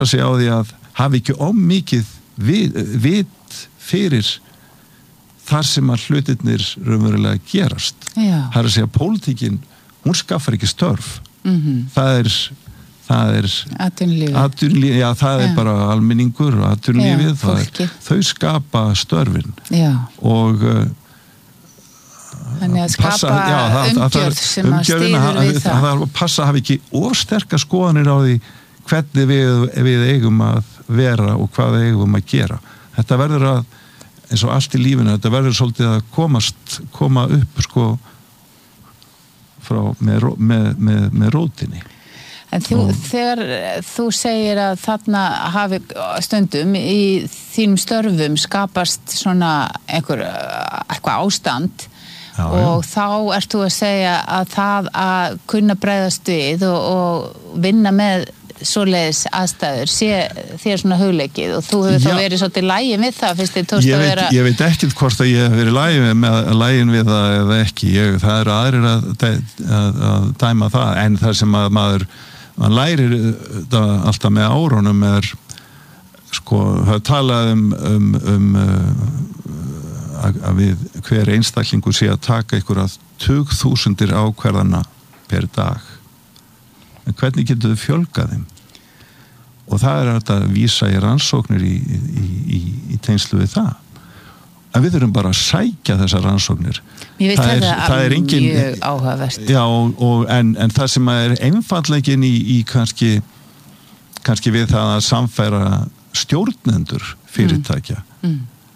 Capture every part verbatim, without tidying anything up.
að segja á því að hafi ekki ómikið vit, vit fyrir þar sem að hlutirnir raunverulega gerast. Já. Það er að segja, pólitíkin, hún skaffar ekki störf. Mm-hmm. Það er, það er atvinnulífið. Atvinnulífið, já, það já. er bara almenningur og atvinnulífið, já, það er, þau skapa störfin. Já. Og uh, þannig að skapa passa, já, það, umgjörð það, sem að styður við það. Það þarf að passa að hafa ekki ofsterka skoðanir á því hvernig við, við eigum að vera og hvað við eigum að gera. Þetta verður að, eins og allt í lífinu, þetta verður svolítið að komast, koma upp sko frá, með, með, með, með rótinni. En þú, og, þegar þú segir að þarna hafi stundum í þínum störfum skapast svona einhver, eitthvað ástand já, og já. Þá ert þú að segja að það að kunna bregðast við og, og vinna með svoleiðis aðstæður sé þér svona hugleikið og þú hefur þá verið svolítið lægin við það fyrst þið tókst ég að veit, vera ég veit ekkert hvort að ég hef verið lægin með lægin við það eða ekki ég, það eru aðrir að, að, að dæma það en það sem að maður maður lærir það alltaf með árunum er sko, það talað um, um, um að, að við hver einstaklingur sé að taka ykkur að tugþúsundir ákvarðana per dag en hvernig getur þau fjölgað þeim og það er að vísa í rannsóknir í, í, í, í tengslu við það en við þurfum bara að sækja þessar rannsóknir ég veit það er, það er engin, mjög áhugavert já, og, og, en, en það sem er einfaldlegin í, í kannski kannski við það að samfæra stjórnendur fyrirtækja mm.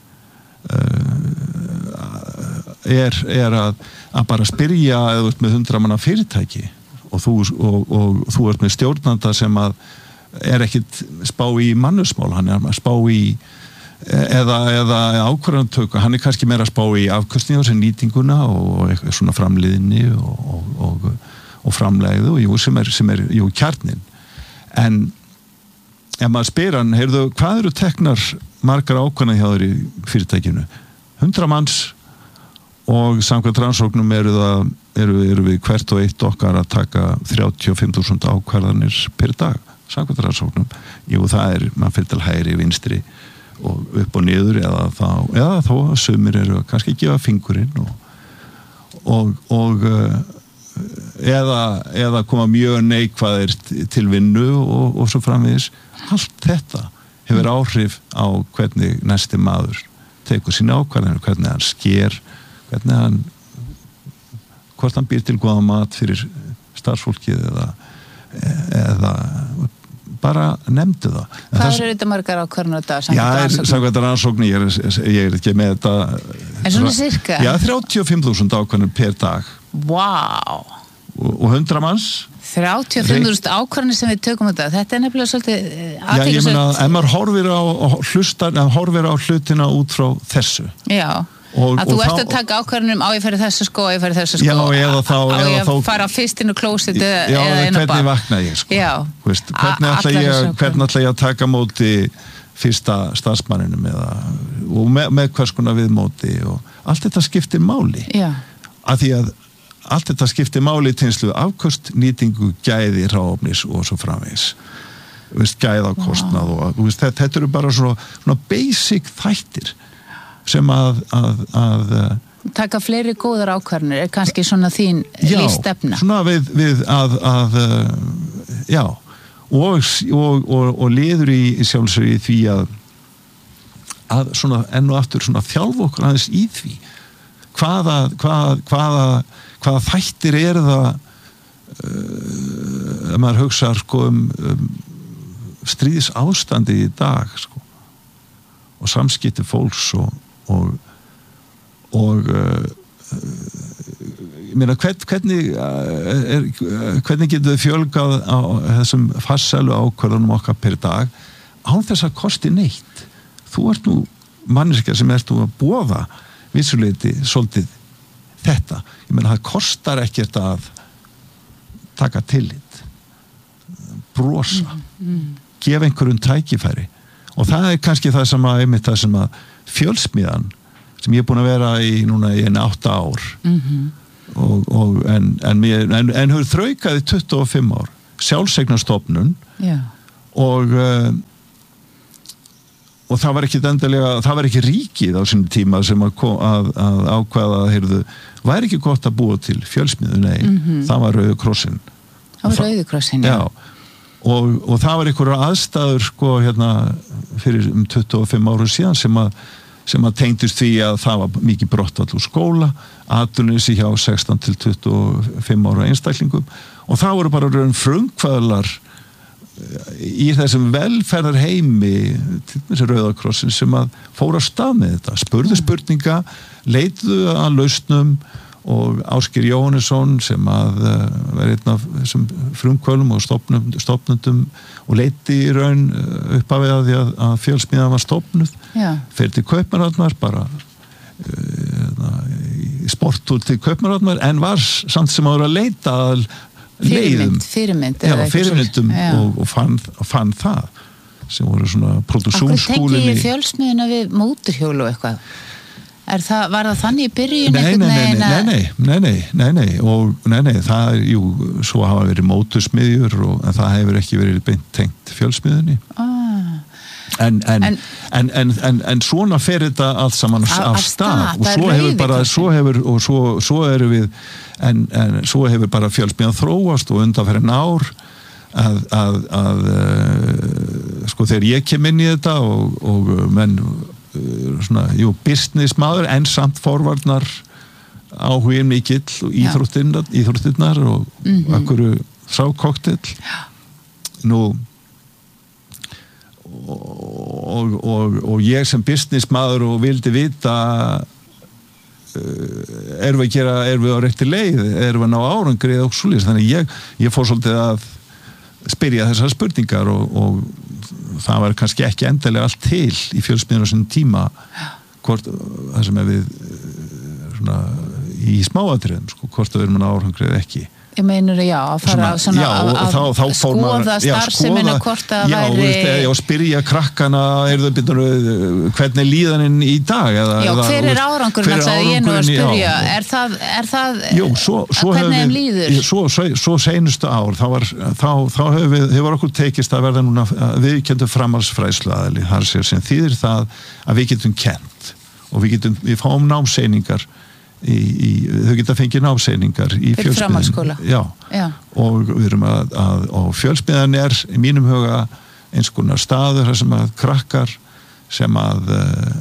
Mm. Uh, er, er að, að bara spyrja eða út með hundra manna fyrirtæki og þú, og, og þú ert með stjórnanda sem að er ekkit spá í mannusmál, hann er að spá í eða, eða ákvarðantöku, hann er kannski meira að spá í afkastningu sem nýtinguna og eitthvað svona framliðinni og, og, og, og framlegðu og jú, sem er, sem er jú, kjarnin. En ef maður spyr hann, heyrðu, hvað eru teknar margar ákvarðanir hjá þér í fyrirtækinu? Hundra manns og samkvæmt rannsóknum eru það eru, eru við hvert og eitt okkar að taka þrjátíu og fimm þúsund ákvarðanir per dag, samkvæmt rannsóknum jú það er, mann fyrir til hægri vinstri og upp og niður eða þá, eða þó að sumir eru kannski að gefa fingurinn og, og, og eða, eða koma mjög neikvæðir til vinnu og, og svo framvegis allt þetta hefur áhrif á hvernig næsti maður tekur sína ákvarðanir, hvernig hann sker hvernig hann hvort hann býr til góða mat fyrir starfsfólkið eða, eða bara nefndi það. En hvað eru þetta margar ákvarðanir á dag? Já, samkvæmt rannsóknir, ég er, ég er ekki með þetta. En svona cirka? Já, þrjátíu og fimm þúsund ákvarðanir per dag. Vá! Wow. Og, og hundra manns? þrjátíu og fimm þúsund ákvarðanir sem við tökum á dag. Þetta er nefnilega svolítið athyglisvert. Já, ég meina, ef maður horfir á, hlustar, horfir á hlutina út frá þessu. Já. Og, að þú ert að taka ákvarðanum á ég fyrir þessu sko, á ég fyrir þessu sko já, eða þá, á ég að þá, fara fyrst inn á klósið eða já, inn á bað hvernig vakna ég sko já, Vist, hvernig ætla ég, hvernig ætla ég að taka móti fyrsta starfsmanninum eða, og með, með hvers konar viðmóti og allt þetta skiptir máli já. Að því að allt þetta skiptir máli í tengslum við afköst, nýtingu, gæði, hráefnis og svo framvegis gæðakostnað wow. og veist, þetta, þetta eru bara svona, svona basic þættir sem að, að, að taka fleiri góðar ákvarðanir er kannski svona þín lífsstefna. Já, svona við, við að, að já, og, og, og, og liður í sjálfsög í því að að svona enn og aftur svona þjálfa okkur aðeins í því hvaða, hvaða, hvaða, hvaða þættir er það uh, að maður hugsa sko um, um stríðis ástandi í dag sko og samskipti fólks og og og uh, ég meina hvern, hvernig er, hvernig getur þau fjölgað á þessum farsælu ákvörðunum okkar per dag án þess að kosti neitt þú ert nú manneskja sem ert nú að boða vissuleiti svolítið þetta, ég meina það kostar ekkert að taka tillit brosa mm, mm. gefa einhverjum tækifæri og það er kannski það sem að einmitt það sem að fjölsmíðan sem ég er búin að vera í núna í enn átta ár mm-hmm. og, og en, en, mér, en, en hefur þraukaði tuttugu og fimm ár sjálfseignarstofnun yeah. og uh, og það var ekki endilega, það var ekki ríkið á sínum tíma sem að, að, að ákveða að heyrðu, væri ekki gott að búa til fjölsmiðu, nei, mm-hmm. það var Rauði krossinn. Það var Rauði krossinn, já. já. Og, og það var einhverjar aðstæður sko hérna fyrir um tuttugu og fimm árum síðan sem að, sem að tengdist því að það var mikið brottfall úr skóla, atvinnuleysi hjá sextán til tuttugu og fimm ára einstaklingum og það voru bara raun frumkvöðlar í þessum velferðar heimi til þessi Rauða krossin sem að fóra á stað með þetta, spurðu spurninga, leituðu að lausnum og Ásgeir Jóhannesson sem að uh, var einn af þessum frumkvölum og stofnum, stofnundum og leiti í raun upp af því að, að fjölsmiðan var stofnuð fyrir til Kaupmannahafnar bara uh, sportúr til Kaupmannahafnar en var samt sem að vera að leita að leiðum fyrirmynd, já, fyrirmyndum og, og, fann, og fann það sem voru svona produktionsskúlinni. Akkur tengi ég fjölsmiðuna við móturhjólu og eitthvað? Er það, var það þannig í byrjun? Nei, nei, nei, nei, nei, nei, nei, nei, nei, og nei, nei, það er, jú, svo hafa verið mótursmiðjur og en það hefur ekki verið beint tengt fjölsmiðunni. Ah. En, en, en, en, en, en, en svona fer þetta allt saman af stað og svo hefur bara, svo hefur, og svo, svo eru við, en, en svo hefur bara fjölsmiðan þróast og undanferðin ár að, að, að, að sko þegar ég kem inn í þetta og, og menn svona, jú, business maður en samt forvarnar áhugin mikill og íþróttinnar, íþróttinnar og mm-hmm. akkur sá koktel nú og, og, og ég sem business maður og vildi vita erum við að gera, erum við á rétti leið erum við að ná árangri og svoleiðis þannig ég, ég fór svolítið að spyrja þessar spurningar og, og það var kannski ekki endilega allt til í fjölsmiðunum á sinni tíma hvort, það sem er við svona, í smáatriðum sko, hvort við erum að árangri eða ekki Ég meinur já, að fara svona, svona, já, að, að, þá, þá skoða maður, starfsemina hvort að já, væri veist, já, spyrja krakkana er það byrjur, hvernig líðaninn í dag eða, Já, eða, hver er árangurinn alltaf ég nú að spyrja er það, er það Jú, svo, svo hvernig þeim líður? Svo, svo, svo seinustu ár þá, var, þá, þá hefur við, hefur okkur tekist að verða núna við kendum framhaldsfræðsluaðili þar sér sem þýðir það að við getum kent og við getum, við fáum námseiningar Í, í, þau geta fengið námseiningar í fjölsmiðan já, já. Og við erum að, að og fjölsmiðan er í mínum huga eins konar staður sem að krakkar sem að uh,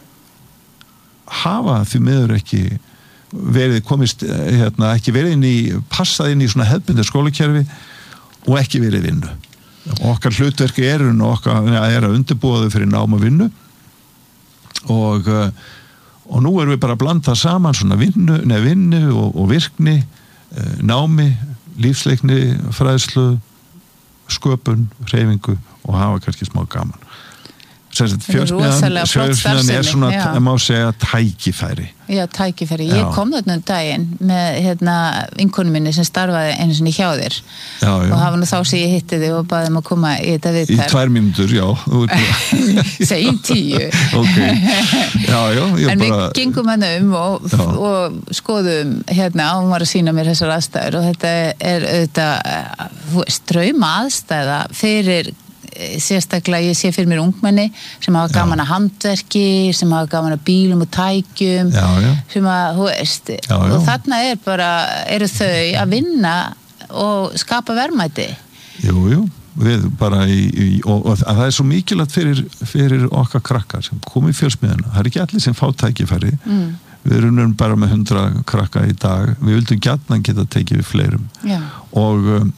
hafa því miður ekki verið komist hérna, ekki verið inn í passað inn í svona hefðbundið skólakerfi og ekki verið vinnu og okkar hlutverki er, okkar, er að undirbúa þau fyrir nám og vinnu og uh, og nú erum við bara að blanda saman svona vinnu, neð vinnu og, og virkni námi, lífsleikni fræðslu, sköpun hreyfingu og hafa kannski smá gaman fjölsmiðan fjölsmiðan er svona, það má segja tækifæri Já, tækifæri, já. Ég kom þarna um daginn með hérna vinkonu minni sem starfaði einu sinni hjá þér já, já. Og það var nú þá sem ég hitti þig og baði um að koma í þetta viðtal Í tvær mínútur, já Segjum tíu okay. Já, já En bara... við gengum hann um og, og skoðum hérna og hún var að sýna mér þessar aðstæður og þetta er auðvitað drauma aðstæða fyrir sérstaklega ég sé fyrir mér ungmenni sem hafa gaman að handverki sem hafa gaman að bílum og tækjum já, já. sem að, þú veist já, já. Og þarna er bara, eru þau að vinna og skapa verðmæti Jú, jú, við bara í, í, og, og það er svo mikilvægt fyrir, fyrir okkar krakkar sem kom í fjölsmiðuna það er ekki allir sem fá tækifæri mm. við erum bara með hundra krakka í dag við vildum gjarnan geta tekið við fleirum já. Og um,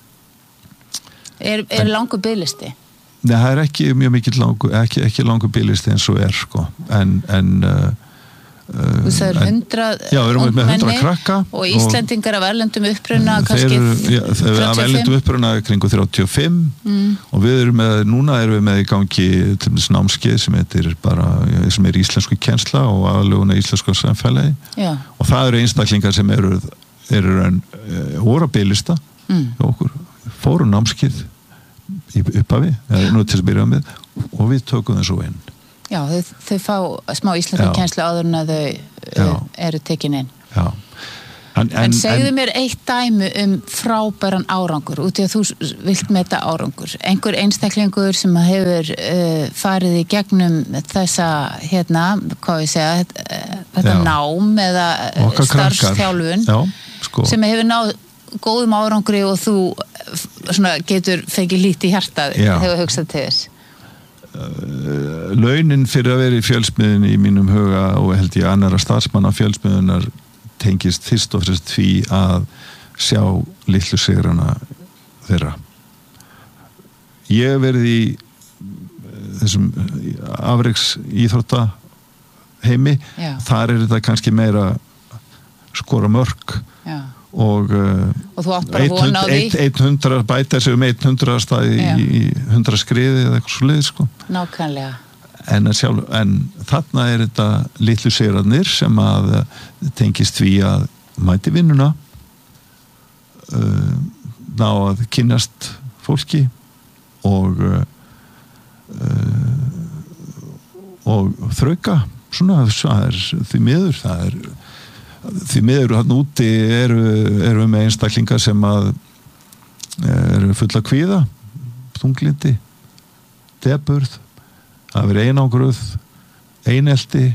Er, er langur biðlisti? Nei, það er ekki mjög mikið langur, ekki, ekki langur biðlisti eins og er, sko. En, en uh, Þú sagðir hundrað Já, við erum með hundra krakka og Íslendingar af erlendum uppruna kannski já, þeir af erlendum uppruna kringu þrjátíu og fimm mm. og við erum með, núna erum við með í gangi til dæmis námskeið sem heitir bara, sem er íslensku kennsla og aðlögun íslensku samfélagi já. Og það eru einstaklingar sem eru eru en voru að biðlista mm. hjá okkur fóru námskið í upphafi, eða nú til að byrja með og við tökum það svo inn Já, þau, þau fá smá íslensku kennslu áður en að þau já. Eru tekin inn Já, En, en, en segðu en, mér eitt dæmi um frábæran árangur, út í að þú vilt meta árangur. Einhver einstaklingur sem hefur uh, farið í gegnum þessa, hérna, hvað ég segja, þetta já. nám eða starfsþjálfun sko. sem hefur náð góðum árangri og þú svona, getur fengið lítið í hjartað hefur hugsað til þess. Uh, launin fyrir að vera í fjölsmiðun í mínum huga og held ég annara starfsmanna fjölsmiðunar tengist fyrst og fremst því að sjá litlu sigrana þeirra. Ég hef verið í þessum afreiks íþrótta heimi, Já. Þar er þetta kannski meira skora mörk Já. og, og þú átt bara von á því hundra bæta sig um hundra staði í hundra skriði eða eitthvað svo leið sko. Nákvæmlega. En, sjálf, en þarna er þetta litlu sigrarnir sem að tengist því að mæti vinnuna uh, ná að kynnast fólki og uh, og þrauka svona, það er því miður það er því miður hann úti eru, eru með einstaklingar sem að eru fulla kvíða þunglindi deburð að vera einangruð, einelti,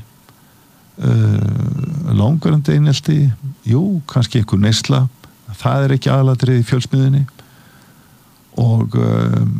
uh, langvarandi einelti, jú, kannski einhver neysla, það er ekki aðalatrið í fjölsmiðunni og um,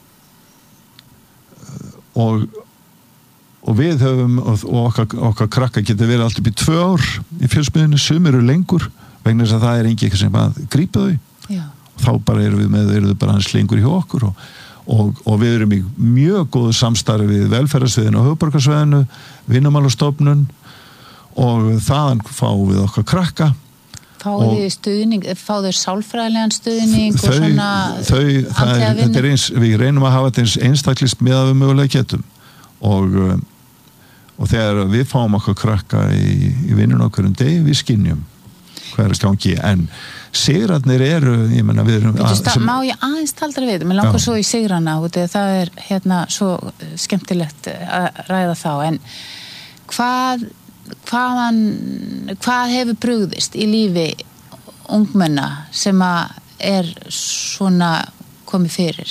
og og við höfum, og, og okkar, okkar krakka getur verið alltaf í tvö ár í fjölsmiðunni, sum eru lengur vegna þess að það er engi eitthvað sem að grípa þau Já. Og þá bara erum við með, erum við bara hans lengur hjá okkur og Og, og við erum í mjög góðu samstarfi við velferðarsviðinu og höfuðborgarsvæðinu, vinnumálastofnun og þaðan fáum við okkar krakka. Fáum við stuðning, fáum þau sálfræðilegan stuðning þau, og svona þau, það er, þetta er eins, við reynum að hafa þetta eins einstaklist með að við mögulega getum og, og þegar við fáum okkar krakka í, í vinnun okkur um degi, við skynjum hvað er að gangi, en sigrarnir eru, ég menna við erum að, sem, má ég aðeins taldra við mér langar já. Svo í sigrana og það er hérna svo skemmtilegt að ræða þá en hvað hvaðan, hvað hefur brugðist í lífi ungmenna sem að er svona komið fyrir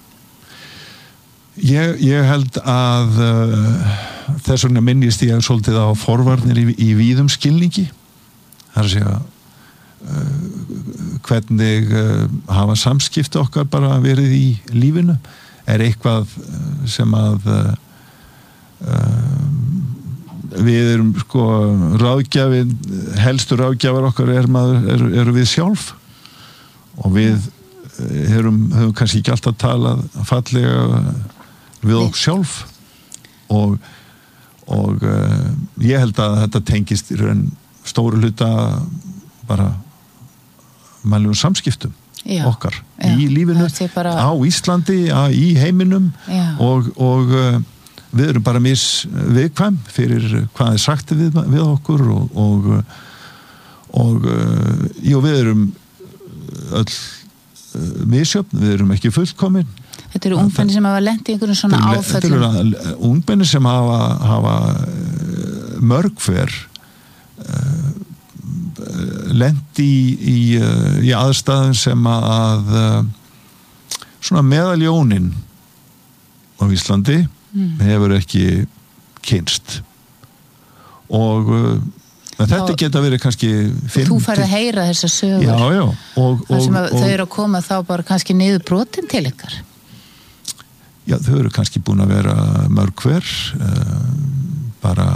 ég, ég held að uh, þess vegna minnist ég svolítið á forvarnir í, í víðum skilningi það er að segja Uh, hvernig uh, hafa samskipti okkar bara verið í lífinu er eitthvað sem að uh, uh, við erum sko ráðgjafin, helstu ráðgjafar okkar er maður, er, eru við sjálf og við erum, höfum kannski ekki alltaf talað fallega við okkur sjálf og, og uh, ég held að þetta tengist í raun stóru hluta bara mannlegum samskiptum já, okkar já, í lífinu, bara... á Íslandi á, í heiminum já. og, og uh, við erum bara mis viðkvæm fyrir hvað er sagt við, við okkur og, og, og uh, jú, við erum öll uh, misjöfn, við erum ekki fullkomin. Þetta eru ungmenni sem hafa lent í einhverjum svona áföllum. Þetta eru ungmenni sem hafa, hafa mörgfer uh, lent í, í, í aðstæðum sem að svona meðaljónin á Íslandi mm. hefur ekki kynst og þetta geta verið kannski fimm, þú færð að heyra þessa sögur já, já, og, og, sem að og, þau eru að koma þá bara kannski niður brotin til ykkar já, þau eru kannski búin að vera mörg hver uh, bara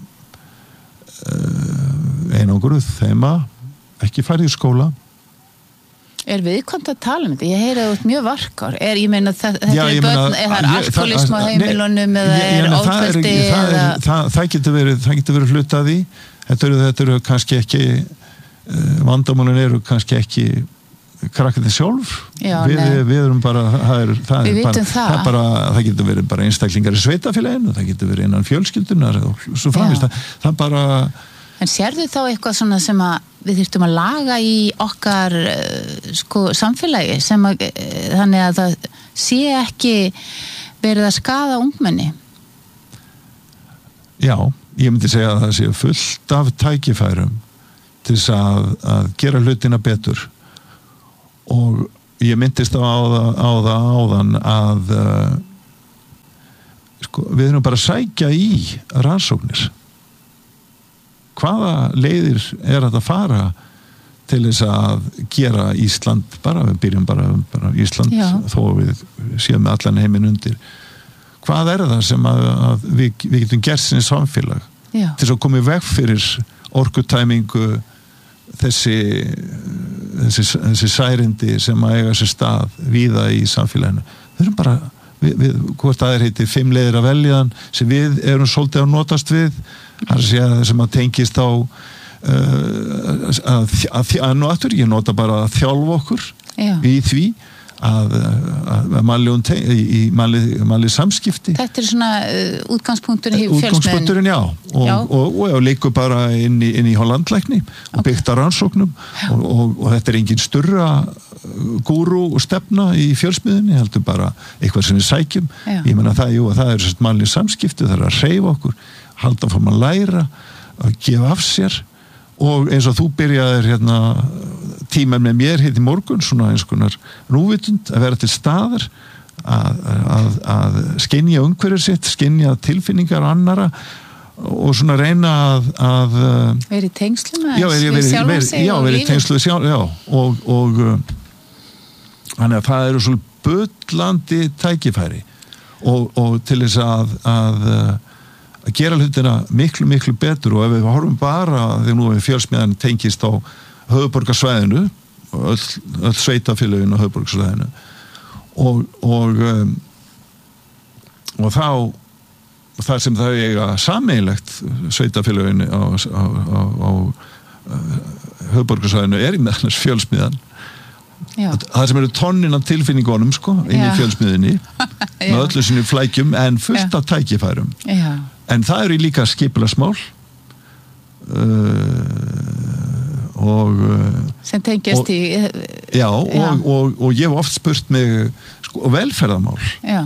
einangruð þeima ekki farið í skóla Er viðkvæmt að tala um þetta? Ég heyri að þú ert mjög varkar er, ég meina, þetta Já, er börn er það alkoholism á heimilunum eða er ofbeldi það, það, það getur verið það getur verið hluti af því þetta eru, þetta eru kannski ekki vandamálin eru kannski ekki krakkandi sjálf Já, við, við erum bara það er, það við er bara, það. Það, bara, það getur verið bara einstaklingar í sveitafélaginu það getur verið innan fjölskyldunar og svo framvist það, það bara En sérðu þá eitthvað svona sem að við þyrftum að laga í okkar sko samfélagi sem að þannig að það sé ekki verið að skaða ungmenni? Já, ég myndi segja að það sé fullt af tækifærum til þess að, að gera hlutina betur og ég myndist á það á það áðan að uh, sko, við erum bara að sækja í rannsóknir hvaða leiðir er að fara til þess að gera Ísland bara, við byrjum bara, bara Ísland Já. Þó við séum með allan heiminn undir hvað er það sem að, að við, við getum gert sinni samfélag Já. Til þess að koma í veg fyrir orkutæmingu þessi, þessi, þessi særindi sem að eiga sér stað víða í samfélaginu við erum bara, við, við, hvort það er heiti fimm leiðir að veljaðan sem við erum svolítið að notast við það er að segja sem að tengist á uh, að, að, að notur, ég nota bara að þjálfa okkur Já. Í því að, að, að mannlegum í mannleg samskipti Þetta er svona uh, útgangspunktur í útgangspunkturinn, já og, já. og, og, og leikur bara inn í, inn í Hollandlækni og okay. byggt að rannsóknum og, og, og þetta er engin styrra gúru og stefna í fjölsmiðinni heldur bara eitthvað sem við sækjum já. Ég menna það, jú, það er mannleg samskipti það er að hreyfa okkur, halda fór að læra að gefa af sér og eins og þú byrjaðir hérna tíman með mér hitt í morgun svona eins konar núvitund að vera til staðar að, að, að skynja umhverfið sitt, skynja tilfinningar annara og svona reyna að, að verið í tengslu með já, verið í tengslu við sjálf já, og, og þannig að það eru svona bullandi tækifæri og, og til þess að að að gera hlutina miklu, miklu betur og ef við horfum bara, þegar nú við fjölsmiðan tengist á höfuðborgarsvæðinu öll, öll sveitafélögin á höfuðborgarsvæðinu og og, um, og þá það sem þau eiga sameiginlegt sveitafélögin á, á, á, á höfuðborgarsvæðinu er í meðan fjölsmiðan Já. Það sem eru tonnin af tilfinningunum sko, inn í fjölsmiðinni með öllu sinni flækjum en fullt Já. Af tækifærum Já. En það eru líka skipulagsmál uh, og uh, sem tengjast í já, og, já. Og, og, og ég hef oft spurt mig sko, velferðarmál uh,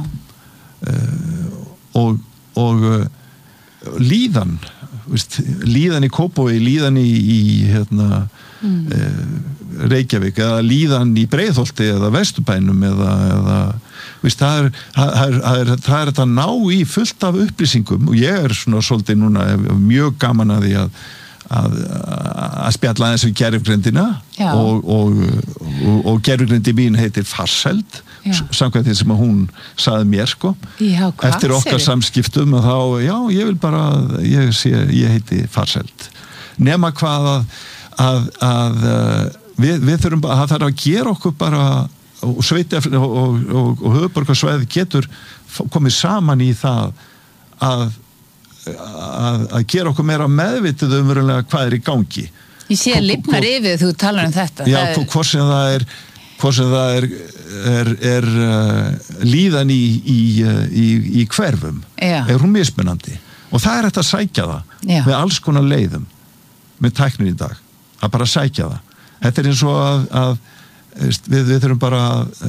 og, og uh, líðan veist, líðan í Kópavogi, líðan í, í hérna, mm. uh, Reykjavík eða líðan í Breiðholti eða Vesturbænum eða, eða veist, það er það er, það er það er að ná í fullt af upplýsingum og ég er svona svolítið núna mjög gaman að því að að, að spjalla aðeins við gerfugrindina og, og, og, og gerfugrindi mín heitir Farseld samkvæmt því sem að hún sagði mér sko já, eftir okkar samskiptum og þá, já, ég vil bara ég, sé, ég heiti Farseld nema hvað að, að, að við, við þurfum bara, það þarf að gera okkur bara og sveiti og, og, og, og höfuðborgarsvæði getur komið saman í það að Að, að gera okkur meira meðvitið um hvað er í gangi ég sé að lifnar yfir þú talar um þetta já, hvort sem það er hvort sem það er, er, er uh, líðan í, í, í, í hverfum já. Er hún mismunandi og það er hægt að sækja það já. Með alls konar leiðum með tæknin í dag að bara sækja það þetta er eins og að, að við, við þurfum bara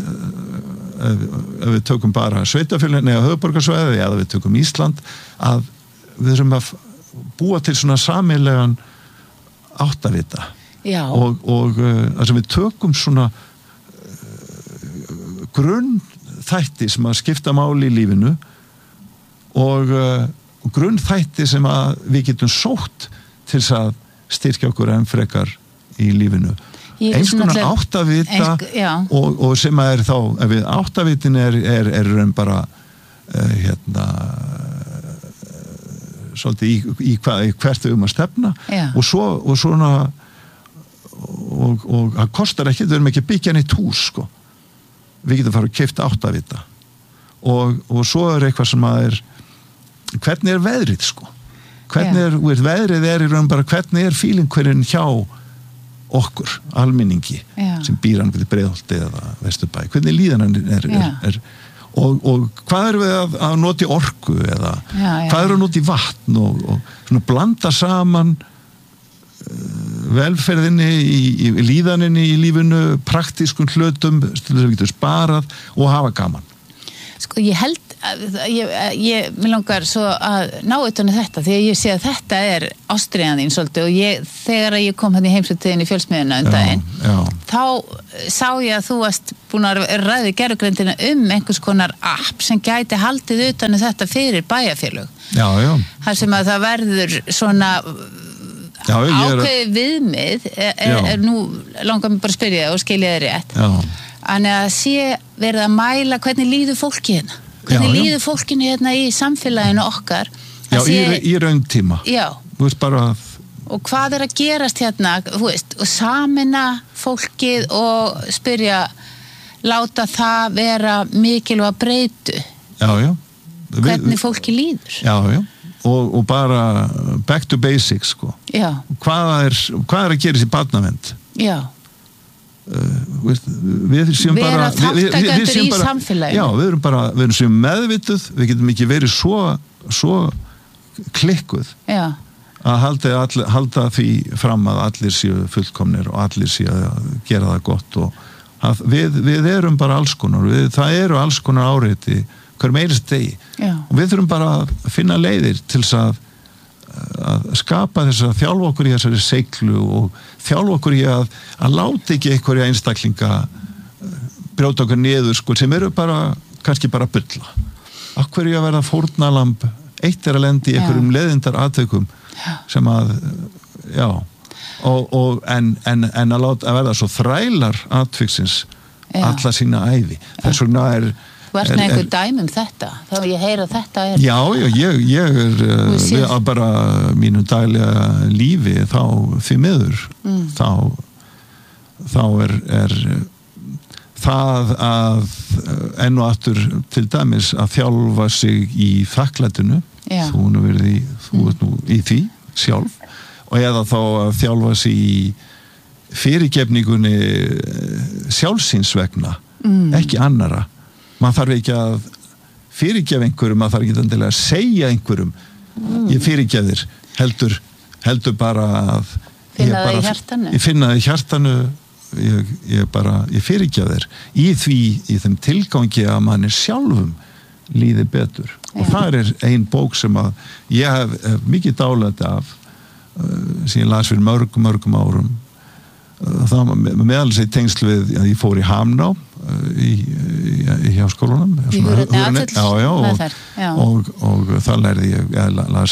ef, ef við tökum bara sveitafélagin eða höfuðborgarsvæði eða við tökum Ísland að við þurfum að búa til svona sameiginlegan áttavita Já. og, og uh, að við tökum svona uh, grunnþætti sem að skipta máli í lífinu og uh, grunnþætti sem að við getum sótt til þess að styrkja okkur enn frekar í lífinu eins konar áttavita eins, og, og sem að er þá ef við áttavitin er, er, er, er bara uh, hérna svolítið í, í, hvað, í hvert við um að stefna Já. og svo og svona og, og það kostar ekki, við erum ekki byggja neitt hús sko. Við getum farið að keypta áttavita og, og svo er eitthvað sem að er hvernig er veðrið sko hvernig er, veist, veðrið er í raun bara hvernig er fílingurinn hjá okkur, almenningi Já. Sem býr hann við Breiðholti eða Vesturbæ, hvernig líðan er, er, er, er Og, og hvað er við að, að noti orku eða já, já. hvað er að noti vatn og, og svona blanda saman uh, velferðinni í, í líðaninni í lífinu, praktískun hlutum til þess að við getum sparað og hafa gaman Sko ég held ég, ég mér langar svo að ná utan þetta því að ég sé að þetta er ástríðan þín svolítið og ég, þegar ég kom hann í heimsóttiðin í fjölsmiðjuna um daginn, já, já. þá sá ég að þú varst búin að ræða gervigreindina um einhvers konar app sem gæti haldið utan þetta fyrir bæjarfélög. Já, já. Þar sem að það verður svona já, ákveði viðmið er, er, er nú langar mig bara að spyrja og skilja þið rétt. Já. Þannig að sé verið að mæla hvernig líður fólki hérna. Hvernig já, já. líður fólkinu hérna í samfélaginu okkar. Já, sé, í, í rauntíma. Já. Þú veist bara að... Og hvað er að gerast hérna, þú veist, og samina fólkið og spyrja, láta það vera mikilvæg breytu. Já, já. Hvernig fólki líður. Já, já. Og, og bara back to basics, sko. Já. Hvað er, hvað er að gera þessi barnavernd? Já. Uh, við, við séum bara við, við, við séum bara, samfélaginu já, við erum bara, við erum séum meðvituð við getum ekki verið svo, svo klikkuð já. að halda, all, halda því fram að allir séu fullkomnir og allir séu að gera það gott og að við, við erum bara alls konar við, það eru alls konar áreiti hver meirist degi já. Og við þurfum bara að finna leiðir til þess að að skapa þess að þjálfa okkur í þessari seiglu og þjálfa okkur í að, að láta ekki einhverja einstaklinga brjóta okkur niður sko, sem eru bara, kannski bara bulla. Akkur ég að verða fórnalamb, eitt er að lendi í einhverjum leðindar atveikum sem að, já, og, og en, en, en að, láta, að verða svo þrælar atviksins alla sína ævi. Þess vegna er Þú ert með einhver dæmum þetta, þá ég heyra að þetta er... Já, já, ég, ég er við að bara mínu daglega lífi þá því miður, mm. þá, þá er, er það að enn og aftur til dæmis að þjálfa sig í þakklætinu, þú nú verið í, þú ert nú í því sjálf, og eða þá að þjálfa sig í fyrirgefningunni sjálfsins vegna, mm. ekki annara. Man þarf ekki að fyrirgefa einhverjum, maður þarf ekki endilega að segja einhverjum mm. ég fyrirgeðir, heldur, heldur bara að finna það í hjartanu ég finna það í hjartanu ég, ég bara, ég fyrirgeðir í því, í þeim tilgangi að manni sjálfum líði betur Já. Og það er ein bók sem að ég hef, hef mikið dálæti af uh, sem ég las fyrir mörgum, mörgum árum uh, það meðal þessi tengsl við að ég fór í Hamná í, í, í hjáskólanum í húrunni aðfull já, já, og, já. Og, og það lærði ég eða las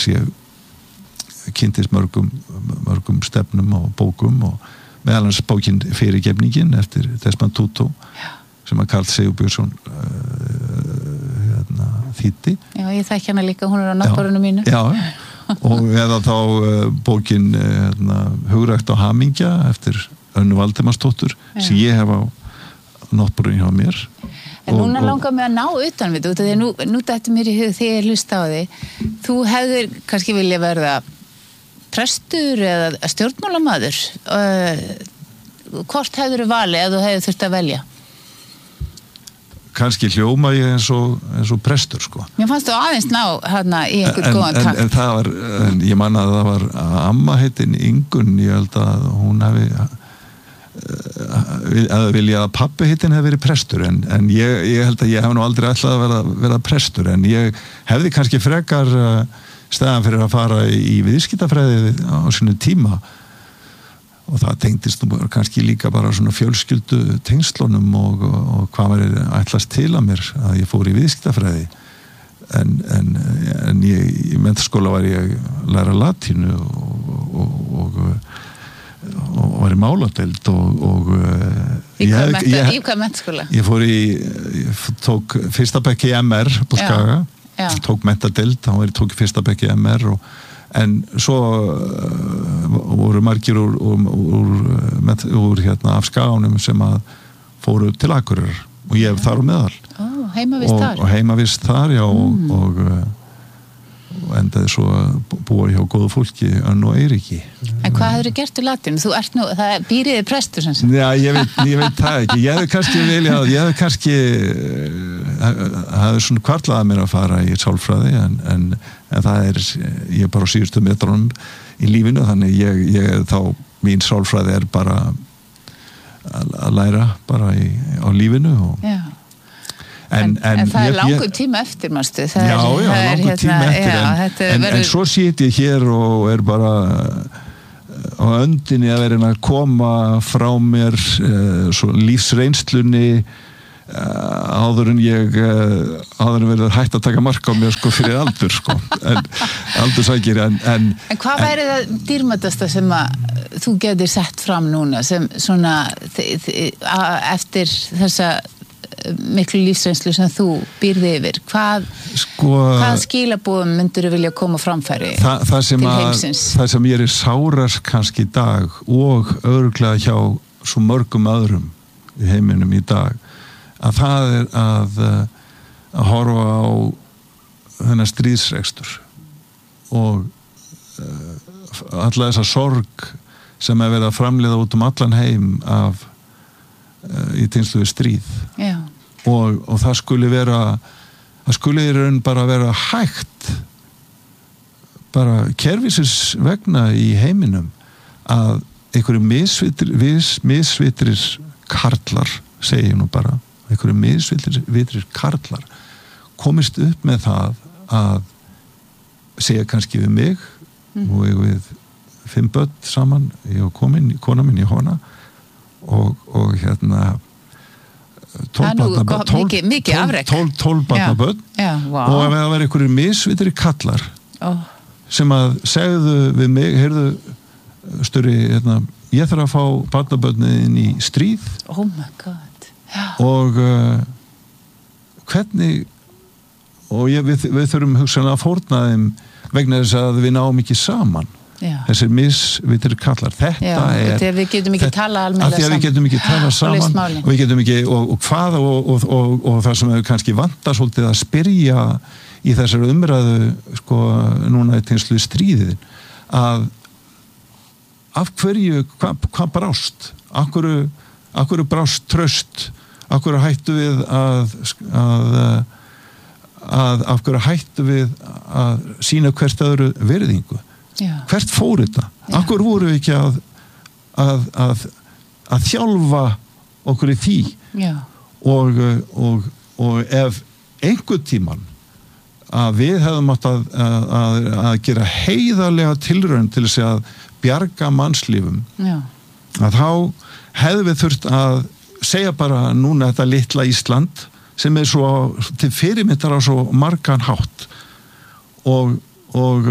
ég kynntist mörgum, mörgum stefnum og bókum og meðal hans bókin Fyrirgefningin eftir Desmond Tutu já. Sem að Karl Sigurbjörnsson uh, hérna, þýddi Já, ég þekki hana líka, hún er á náttborunum mínu Já, og eða þá uh, bókin uh, Hugrækt og hamingja eftir Önnu Valdimarsdóttur sem ég hef á náttborun hjá mér En og, núna langar mig að ná utan við þetta því að nú, nú dættu mér í hug þegar ég hlusta á því þú hefðir kannski vilja verða prestur eða stjórnmálamaður uh, hvort hefður þú valið ef þú hefur þurft að velja kannski hljóma ég eins og, eins og prestur sko Mér fannst þú aðeins ná hérna í einhvern góðan takt en, en það var, en ég manna að það var amma heitin Ingunn, ég held að hún hefði að vilja að pabbi hittin hefði verið prestur en, en ég, ég held að ég hef nú aldrei ætlað að vera, vera prestur en ég hefði kannski frekar uh, stæðan fyrir að fara í viðskiptafræði á sínu tíma og það tengdist nú kannski líka bara svona fjölskyldu tengslunum og, og, og hvað var ætlast til að mér að ég fór í viðskiptafræði en, en, en ég, í menntaskóla var ég að læra latínu og, og, og og var í máladeild og, og í hvað menntaskóla? Ég fór í ég tók fyrsta bekk í M R på Skaga, já, já. Tók mentadeild, þá var ég tók fyrsta bekk í M R og, en svo uh, voru margir úr, úr, úr, úr hérna af Skaganum sem að fóru til Akureyrar og ég hef þar á meðal oh, heimavist og, þar og heimavist þar, já mm. og, og og endaði svo að búa hjá góðu fólki Önnu og Eiríki. En hvað hefur þið gert í latinu? Þú ert nú, það býriði prestur sem sem. Já, ég veit, ég veit það ekki. Ég hefði kannski viljað, ég hefði kannski hafði svona kvartlaði mér að fara í sálfræði en, en, en það er, ég er bara á síðustu metrunum í lífinu, þannig ég, ég þá, mín sálfræði er bara að, að læra bara í, á lífinu og Já. En, en, en það ég, er langur tíma eftir, mástu. Já, já, langur hérna, tíma eftir, já, en, en, verið... en svo sit ég hér og er bara á öndinni að vera að koma frá mér uh, svo lífsreynslunni uh, áður en ég uh, áður en verður hægt að taka mark á mér sko fyrir aldur sko en, aldursækir en, en, en hvað væri það dýrmætasta sem að þú getur sett fram núna sem svona eftir þessa miklu lífsreynslu sem þú býrði yfir hvað, sko, hvað skilabúðum myndur þú vilja koma framfæri það, það til að, heimsins það sem ég er sárast kannski í dag og örugglega hjá svo mörgum öðrum í heiminum í dag að það er að, að horfa á þennan stríðsrekstur og uh, alla þessa sorg sem er verið að framleiða út um allan heim af uh, í tengslum við stríð Já. Og, og það skuli vera það skuli í raun bara vera hægt bara kerfisins vegna í heiminum að einhverju misvitrir, vis, misvitrir karlar, segi ég nú bara einhverju misvitrir karlar komist upp með það að segja kannski við mig mm. og ég við fimm börn saman, ég og komin, kona minn í hona og, og hérna tólf barna börn og ef það verið einhverjir misvitri kallar oh. sem að segðu við mig, heyrðu störi, hérna, ég þarf að fá barnabörnin í stríð oh my god yeah. og uh, hvernig og ég, við, við þurfum hugsanlega að fórna þeim vegna þess að við náum ekki saman Já. Þessir misvitir kallar þetta Já, er þegar við getum ekki tala almennilega saman við getum ekki tala saman og við getum ekki og, og hvað og, og, og, og það sem við kannski vantar svolítið að spyrja í þessari umræðu sko núna í tengslu stríðin að af hverju hvað hva brást af hverju, af hverju brást traust af hverju hættu við að að, að af hverju hættu við að sína hvert öðru virðingu Já. Hvert fór þetta? Akkur voru við ekki að, að, að, að þjálfa okkur í því og, og, og ef einhver tíman að við hefðum átt að, að, að gera heiðarlega tilraun til þess að bjarga mannslífum Já. Að þá hefðum við þurft að segja bara núna þetta litla Ísland sem er svo til fyrirmyndar á svo margan hátt og og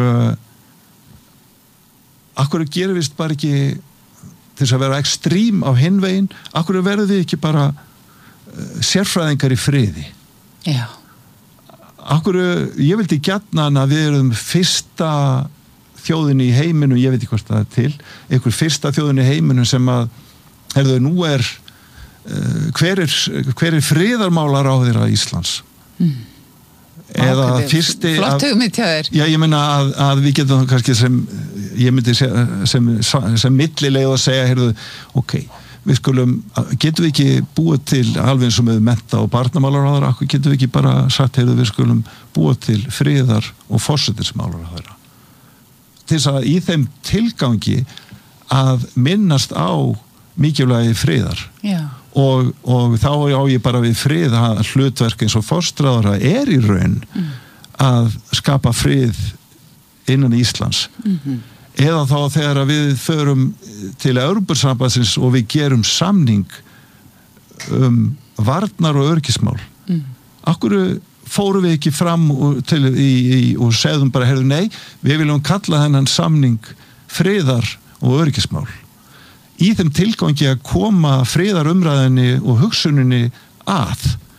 akkur gerum við bara ekki til þess að vera ekstrím á hinvegin akkur verður við ekki bara uh, sérfræðingar í friði Já akkur, ég vildi gjarnan að við erum fyrsta þjóðin í heiminum, ég veit ekki hvort það er til einhver fyrsta þjóðin í heiminum sem að herðu, nú er uh, hver er, hver er friðarmálar á þeirra Íslands mm. eða fyrsti flott hugmynd hjá þér já ég meina að, að við getum kannski sem ég myndi sem, sem, sem millileið að segja heyrðu, ok, við skulum getum við ekki búið til alveg eins og með mennta og barnamálaráðara, getum við ekki bara sagt heyrðu við skulum búið til friðar og forsætismálaráðara til þess að í þeim tilgangi að minnast á mikilvægi friðar já Og, og þá á ég bara við frið að hlutverk eins og forstráðara er í raun mm. að skapa frið innan Íslands mm-hmm. eða þá þegar við förum til Evrópusambandsins og við gerum samning um varnar og öryggismál mm. akkur fórum við ekki fram og, til, í, í, og segðum bara heyrðu nei, við viljum kalla þennan samning friðar og öryggismál í þeim tilgangi að koma friðarumræðinni og hugsuninni að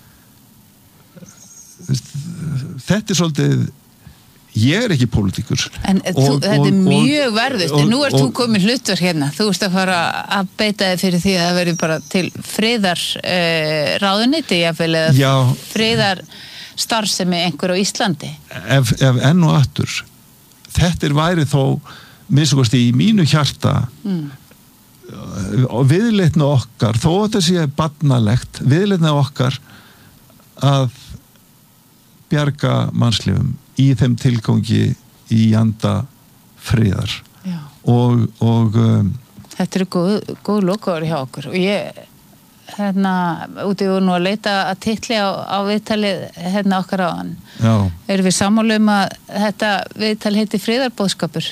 þetta er svolítið ég er ekki pólitíkur en og, þú, þetta og, er mjög verðust en nú ert þú komin hlutverk hérna þú ert að fara að beita þig fyrir því að það verður bara til friðar uh, ráðuniti jáfnvel eða friðar starfsemi einhver á Íslandi ef, ef enn og aftur þetta er væri þó minnst í mínu hjarta mm. og viðleitna okkar þó þetta sé barnalegt viðleitna okkar að bjarga mannslífum í þeim tilgangi í anda friðar Já. og, og um, þetta eru góð, góð lokaður hjá okkur og ég hérna, úti og nú að leita að titli á, á viðtalið hérna okkar á hann. Já. Erum við sammála um að þetta viðtal heiti friðarboðskapur?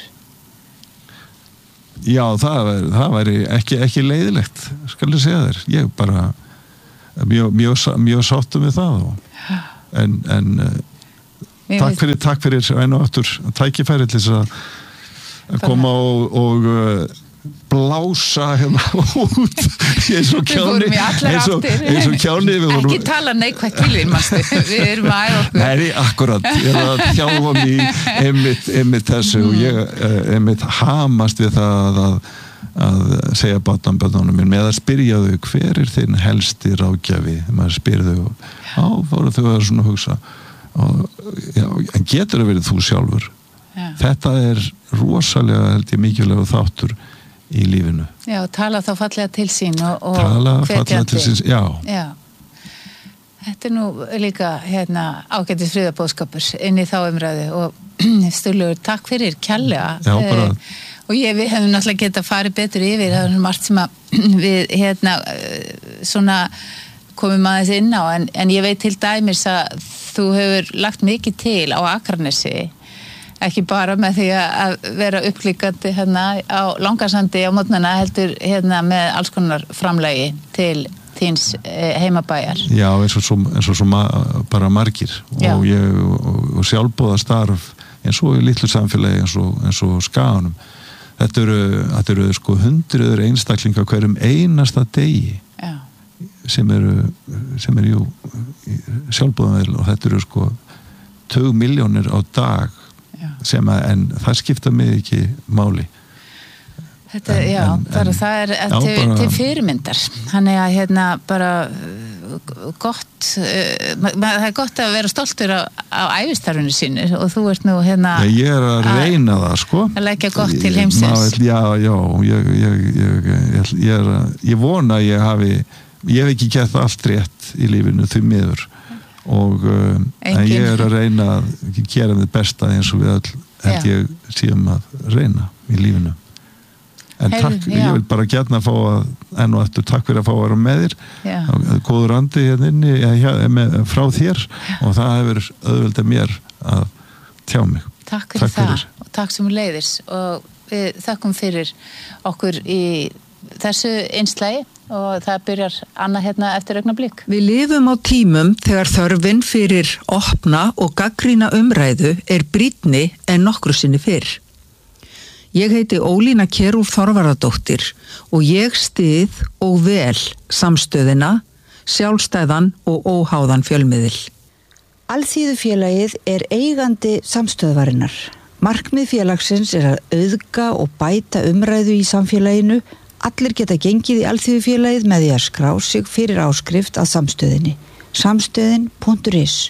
Já, það væri, það væri ekki, ekki leiðilegt, skal ég segja þér. Ég bara mjög, mjög, mjög sáttum við það og, en, en takk fyrir, takk fyrir einu og aftur tækifæri til þess að koma og, og uh, blása hérna út eins og kjáni eins og, eins og kjáni vorum, ekki tala neikvægt til þín við erum að okkur Nei, akkurat, ég er að þjálfa mig einmitt, einmitt þessu mm. og ég einmitt hamast við það að, að segja barnabörnunum minn með að spyrja þau hver er þinn helsti ráðgjafi maður spyr þau og á, voru þau að svona hugsa og, já, en getur það verið þú sjálfur Já. Þetta er rosalega held ég mikilvægur þáttur í lífinu. Já, tala þá fallega til sín og, og tala fallega til sín, já. Já. Þetta er nú líka hérna ágætis friðarbóðskapur inn í þá umræðu og Sturlaugur, takk fyrir kærlega. Já, bara. Eh, og ég, við hefum náttúrulega getað farið betur yfir, það er margt sem að við hérna svona komum aðeins inn á, en, en ég veit til dæmis að þú hefur lagt mikið til á Akranesi ekki bara með því að vera upplíkandi hérna á Langasandi á mótnana heldur hérna með alls konar framlagi til þíns heimabæjar. Já, eins og svo, eins og svo ma bara margir Já. og, ég, og, og sjálfbóða starf eins og í litlu samfélagi eins og, eins og Skaganum. Þetta eru, þetta eru sko hundruður einstaklinga hverjum einasta degi Já. sem eru sem eru jú sjálfbóðameðl og þetta eru sko tug milljónir á dag sem að, en það skipta mig ekki máli. Þetta, en, já, en, bara en, það er já, til, bara, til fyrirmyndar. Þannig að hérna bara gott, uh, það er gott að vera stoltur á, á ævistarfinu sínu og þú ert nú hérna já, ég er að reyna það, sko. Að leggja gott til heimsins. Já, já, ég, ég, ég, ég, ég, er, ég vona að ég hafi, ég hef ekki gert allt rétt í lífinu því miður. og uh, en ég er að reyna að gera það besta eins og við öll held ég síðan að reyna í lífinu en Heru, takk, já. Ég vil bara gætna að fá að enn og eftir takk fyrir að fá að vera með þér góður andi hérna inni ja, með, frá þér já. Og það hefur auðveldað mér að tjá mig takk fyrir takk það fyrir. Og takk sem leiðis og við þakkum fyrir okkur í þessu einslægi og það byrjar annað hérna eftir augnablik. Við lifum á tímum þegar þörfin fyrir opna og gagnrýna umræðu er brýnni en nokkru sinni fyrr. Ég heiti Ólína Kjerúlf Þorvarðardóttir og ég styð og vel samstöðina, sjálfstæðan og óháðan fjölmiðil. Alþýðufélagið er eigandi samstöðvarinnar. Markmið félagsins er að auðga og bæta umræðu í samfélaginu. Allir geta gengið í Alþýðufélagið með því að skrá sig fyrir áskrift að samstöðinni. samstöðin punktur is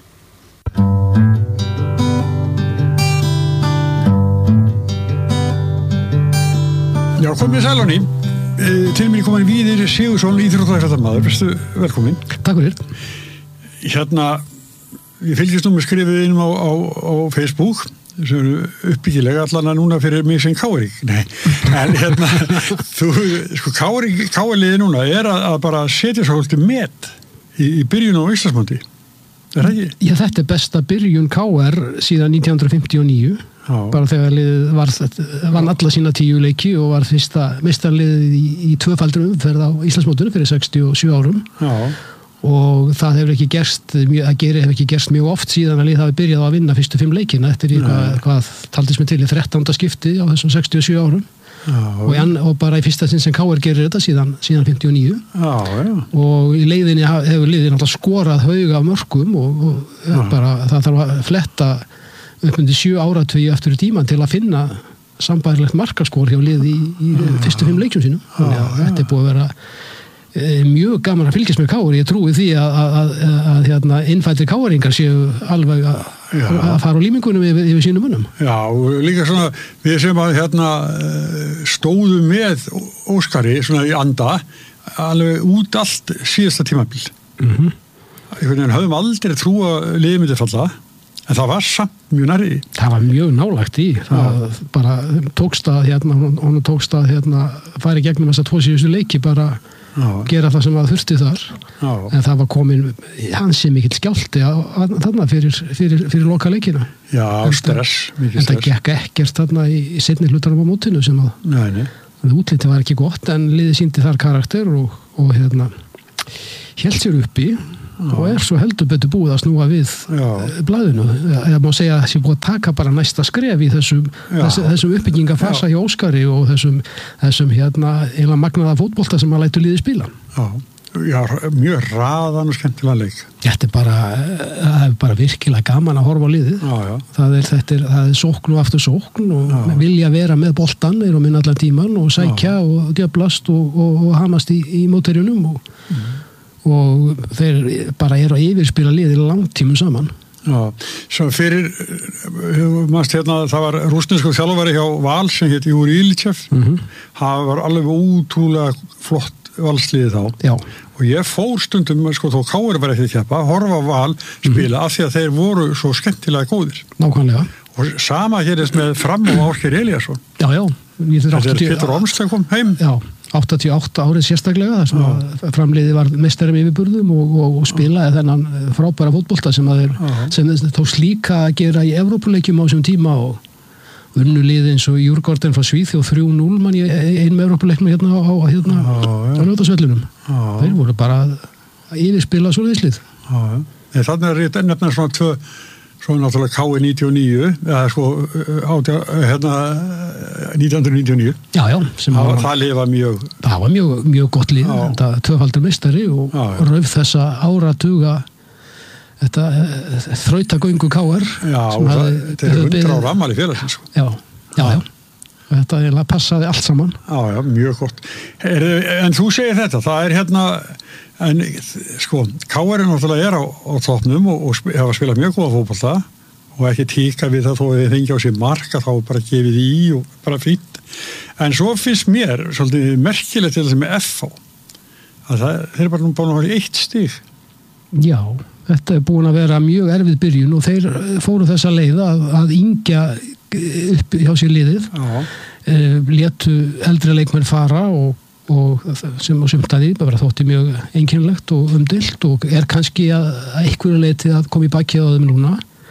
Já, komið sæl á ný. Til mér komin Víðir Sigursson, íþróttafréttamaður. Verstu velkomin. Takk fyrir. Hérna, ég fylgist nú með skrifið inn á, á, á Facebook sem eru uppbyggilega allan að núna fyrir mig sem káring. Nei, en hérna þú, sko, káring, kárinliði núna er að, að bara setja svo haldið met í, í byrjun á Íslandsmóti. Er það ekki? Já, þetta er besta byrjun K R síðan nítján hundruð fimmtíu og níu. Já. Bara þegar liðið var, vann alla sína tíu leiki og var fyrsta meistaraliðið í, í tvöfaldri umferð á Íslandsmótinu fyrir sextíu og sjö árum. Já. Og það hefur ekki gerst, að gera hefur ekki gerst mjög oft síðan að lið hafi byrjað á að vinna fyrstu fimm leikina eftir í hvað, hvað taldist mér til í þrettánda skipti á þessum sextíu og sjö árum. Já, og, en, og bara í fyrsta sinn sem K R gerir þetta síðan, síðan fimmtíu og níu. Já, já. Og í leiðinni hefur liðin alltaf skorað haug af mörkum og, og bara, það þarf að fletta upp undir sjö áratugi eftir tíman til að finna sambærilegt markaskor hjá liði í, í fyrstu fimm leikjum sínum. Þannig að þetta er búið að vera mjög gaman að fylgjast með K R. Ég trúi því að, að, að, að hérna, innfæddir K R-ingar séu alveg að, að fara á límingunum yfir, yfir sínum munum. Já, og líka svona við sem að hérna stóðum með Óskari svona í anda alveg út allt síðasta tímabil. Mhm. Mm höfum aldrei trú að liðið myndi falla en það var samt mjög nærri. Það var mjög nálagt í. Það ja. Bara tókst að hérna, hún tókst að hérna færi gegnum þessa tvo síðustu leiki bara Já. Gera það sem að þurfti þar. Já. En það var komin hansi mikill skjálfti þarna fyrir, fyrir, fyrir lokaleikina. Já, stress, mikið stress. En það gekk ekkert þarna í, í seinni hlutanum á mótinu sem að nei, nei. Útlitið var ekki gott en liðið sýndi þar karakter og, og hérna hélt sér uppi Já. Og er svo heldur betur búið að snúa við Já. Blaðinu. Ég má segja að það sé búið að taka bara næsta skref í þessum, þessum, þessum uppbyggingafasa hjá Óskari og þessum, þessum hérna eiginlega magnaða fótbolta sem að lætu liðið spila. Já. Já, mjög raðan og skemmtilega leik. Þetta er bara, það er bara virkilega gaman að horfa á liðið. Já, já. Það er, þetta er, það er sókn og aftur sókn og já. Vilja vera með boltan er og minna allan tíman og sækja já. Og djöflast og, og, og hamast í, í mótverjunum og, mm. og þeir bara eru að yfirspila liðið langtímum saman. Já, svo fyrir mannst hérna, það var rúsnesku þjálfari hjá Val sem hétt Júri Ilitschev. Mm-hmm. Það var alveg ótrúlega flott valsliði þá. Já. Og ég fór stundum, sko, þó Káir var ekki að keppa, horfa Val spila mm. af því að þeir voru svo skemmtilega góðir. Nákvæmlega. Og sama gerist með Fram og Ásgeir Elíasson. Já, já. Þetta er Pétur Ormslev kom heim. Já, áttatíu og átta árið sérstaklega, þar sem að Framliði var meistarum yfirburðum og, og, og spilaði þennan frábæra fótbolta sem að þeir, sem þeir tókst líka að gera í Evrópuleikjum á þessum tíma og unnu liði eins og Júrgården frá Svíþjóð þrjú núll mann í einum Evrópuleiknum hérna á hérna á Ljótasvellinum. Þeir voru bara að yfirspila svo liðslið. Þannig er þetta nefna svona tvö, svo náttúrulega K níutíu og níu, eða sko átjá, hérna nítján hundruð níutíu og níu. Já, já. Það, var, það lifa mjög... Það var mjög, mjög gott lið, þetta tvöfaldur meistari og já, já. Rauf þessa áratuga þetta þrautagöngu K R. Já, þetta er hundra ára afmæli félagsins. Já, já, já. Og þetta eiginlega passaði allt saman. Já, já, mjög gott. Er, en þú segir þetta, það er hérna, en sko, K R náttúrulega er á, á toppnum og, og sp- hafa spilað mjög góða fótbolta og ekki tíka við það þó að þið fengi á sér marka, þá bara gefið í og bara fínt. En svo finnst mér svolítið merkilegt til þess með F H að það, þeir eru bara búin að hafa eitt stig. Já, þetta er búin að vera mjög erfið byrjun og þeir fóru þessa leið að, að yngja upp hjá sér liðið. E, létu eldri leikmenn fara og, og sem á sumtaði bara þótti mjög einkennilegt og umdeilt og er kannski að, að einhverju leiti að koma í bakið á þeim núna.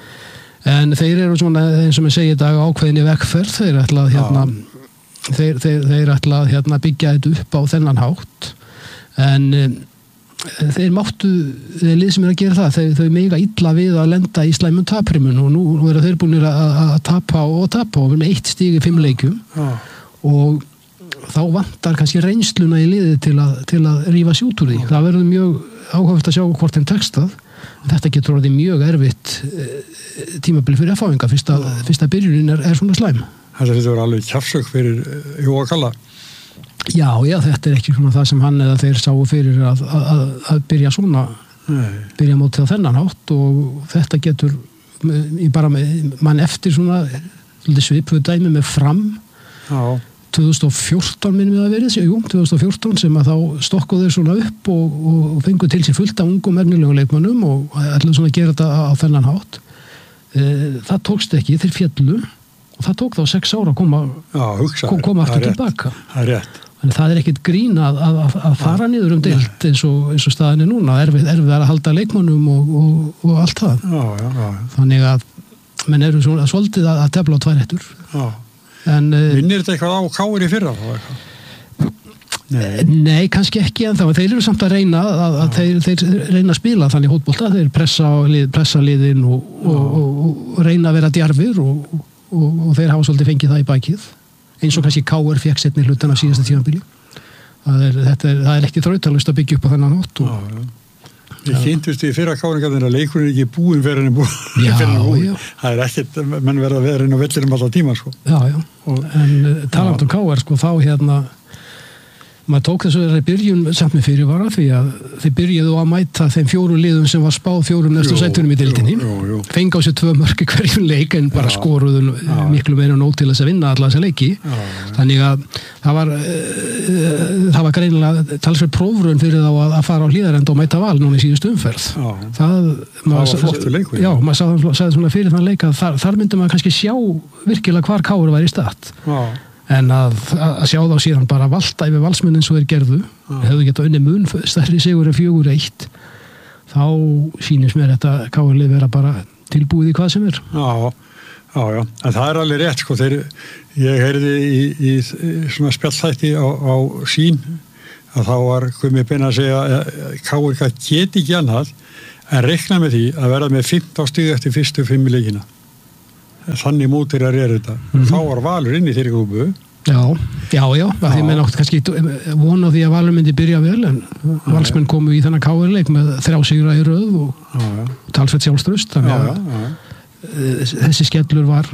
En þeir eru svona, eins og ég segi í dag, ákveðinni vekkferð. Þeir ætla að hérna, þeir, þeir, þeir ætla að hérna, byggja þetta upp á þennan hátt. En þeir máttu, þeir lið sem er að gera það, þeir, þau mega illa við að lenda í slæmum taprimun og nú, nú eru þeir búin að, að tapa og tapa og við með eitt stig í fimm leikjum ah. og þá vantar kannski reynsluna í liðið til að, til að rífa sig út úr því. Ah. Það verður mjög áhugavert að sjá hvort þeim tekst það. Þetta getur orðið mjög erfitt tímabil fyrir F-áinga, fyrsta, fyrsta byrjunin er, er svona slæm. Þetta verður alveg kjafsök fyrir Jóa Kalla. Já, já, þetta er ekki svona það sem hann eða þeir sáu fyrir að, að, að byrja svona, Nei. byrja mótið á þennan hátt og þetta getur í bara með, mann eftir svona svipuðu dæmi með Fram já. tvö þúsund og fjórtán minnum við að verið, jú, tvö þúsund og fjórtán sem að þá stokkuðu þeir svona upp og, og fengu til sér fullt af ungum efnilegum leikmönnum og ætluðu svona að gera þetta á þennan hátt. Það tókst ekki, þeir fjallu og það tók þá sex ára að koma, já, hugsa, kom, koma aftur tilbaka. Það er rétt. Þannig það er ekkit grín að, að, að fara niður um deild eins og, eins og staðin er núna, erfið, erfið að halda leikmönnum og, og, og allt það. Já, já, já. Þannig að menn eru svona svolítið að, að tefla á tvær réttur. Já. En, Vinnir þetta eitthvað á Káir í fyrra? Nei. Nei, kannski ekki en þá. Þeir eru samt að reyna að, að þeir, þeir reyna að spila þannig hótbolta, þeir pressa, lið, pressa liðin og, og, og, og reyna að vera djarfir og, og, og þeir hafa svolítið fengið það í bakið. Eins og kannski K R fékk seinni hlutan af síðasta tímabili. Það er, þetta er, það er ekki þrautalaust að byggja upp á þennan nótt. Og, já, já. Ég kynntust í fyrra Káringarnir að leikurinn er ekki búinn fyrir henni búinn. Já, já. Það er ekkert, menn verða að vera inn á vellirum alltaf tíma, sko. Já, já. Og, en taland um K R, sko, þá hérna, maður tók þessu þeirri byrjun samt með fyrirvara því að þeir byrjuðu að mæta þeim fjóru liðum sem var spáð fjórum næstu sætunum í deildinni. Fengi á sér tvö mörk í hverjum leik en bara skoruðu miklu meira nóg til þess að vinna alla þessa leiki. Já, já. Þannig að það var, uh, það var greinilega talsverð prófraun fyrir þá að, að fara á Hlíðarenda og mæta Val núna í síðustu umferð. Já, það, það var flottur leikur. Já, maður sagði svona fyrir þann leik að þar, þar myndi maður kannski sjá virkilega hvar K R væri í stað. Já. en að, að sjá þá síðan bara valta yfir valsmenn eins og þeir gerðu ah. hefðu getað unni mun stærri sigur en fjögur eitt þá sýnist mér þetta K R-lið vera bara tilbúið í hvað sem er Já, já, já, en það er alveg rétt sko, þeir, ég heyrði í, í, í svona spjallþætti á, á sín að þá var komið beina að segja að K R geti ekki annað en reikna með því að verða með fimmtán stig eftir fyrstu fimm leikina. Þannig mótir að er þetta. Mm-hmm. Þá var Valur inn í þeirri grúpu. Já, já, já. Það er með nátt kannski von á því að Valur myndi byrja vel en valsmenn komu í þennan K R-leik með þrjá sigra í röð og, og talsveit sjálfstraust. Þannig að já, já, já. þessi skellur var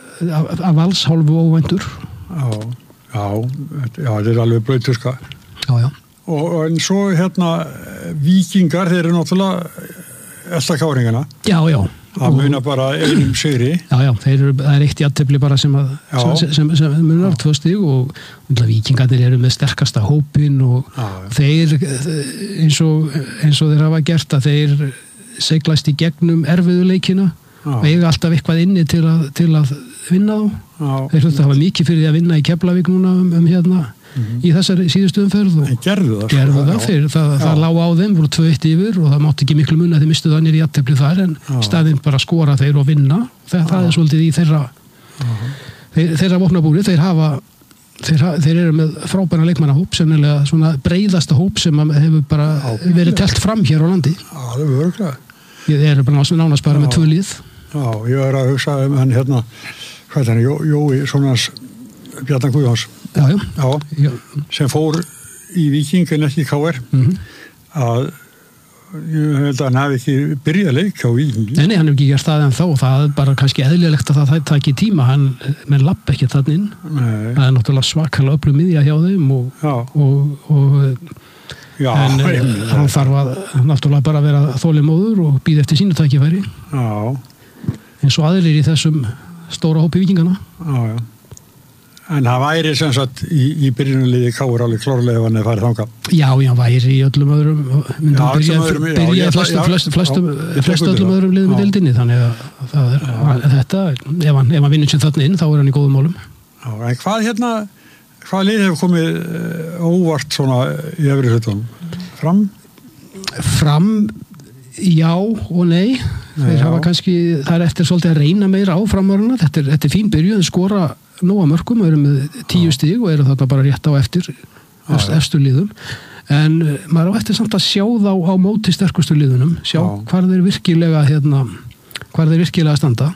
að Vals hálfu óvæntur. Já, já, já, þetta er alveg blauturska. Já, já. Og, og en svo hérna Víkingar, þeir eru náttúrulega elsta káringana. Já, já. Það munar bara einum sigri. Já, já, þeir eru, það er eitt jafntefli bara sem að, sem, sem, sem munar tvö stig og Víkingarnir eru með sterkasta hópin og já, já. þeir, eins og, eins og þeir hafa gert að þeir seglast í gegnum erfiðuleikina og eiga alltaf eitthvað inni til að, til að vinna þá. Já. Þeir hluttu að hafa mikið fyrir því að vinna í Keflavík núna um, um hérna Mm-hmm. í þessari síðustu umferð og gerðu það, gerðu það fyrir, það, það lá á þeim, voru tvö eitt yfir og það mátti ekki miklu munna að þeir mistu það nýri jafntefli þar en já. Staðinn bara skora þeir og vinna það, það er svolítið í þeirra þeir, þeirra vopnabúri, þeir hafa þeir, þeir eru með frábæra leikmannahóp sennilega svona breiðasta hóp sem hefur bara já, verið telt fram hér á landi Já, það er örglega Þeir eru bara nánast bara já. Með tvö lið Já, ég er að hugsa um hann hérna hvað er hann, Jó, Jói, svona Bjarnar Guðjóns já, já. Já, já. sem fór í Víking en ekki í K R mm-hmm. að ég held að hann hafi ekki byrjað að leika á Víking Nei, nei, hann hefur ekki gert það en þá það er bara kannski eðlilegt að það taki tíma hann, menn lapp ekki þann inn nei. Það er náttúrulega svakalega öflug miðja hjá þeim og, og, og já, en heim, hann þarf að náttúrulega bara vera þolinmóður og býða eftir sínu tækifæri já. eins og aðrir í þessum stóra hópi Víkingana Já, já En það væri sem sagt í, í byrjunuliði K R alveg klárlega ef hann er farið þangað. Já, já, væri í öllum öðrum, myndum já, byrja, öðrum, byrja já, flestu, já, flestu, flestu, já, flestu öllum öðrum liðum í deildinni, þannig að það er, að, þetta, ef hann, ef hann vinnur sér þarna inn, þá er hann í góðum málum. Já, en hvað hérna, hvað lið hefur komið óvart svona í efri hlutunum? Fram? Fram, já og nei. Þeir já. Hafa kannski, það er eftir svolítið að reyna meira á framvaruna, þetta er, þetta er fín byrjuð, skora nóga mörgum, eru með tíu stig og eru þarna bara rétt á eftir efst, efstu liðum, en maður á eftir samt að sjá þá á móti sterkustu liðunum, sjá Já. Hvar þeir virkilega hérna, hvar þeir virkilega standa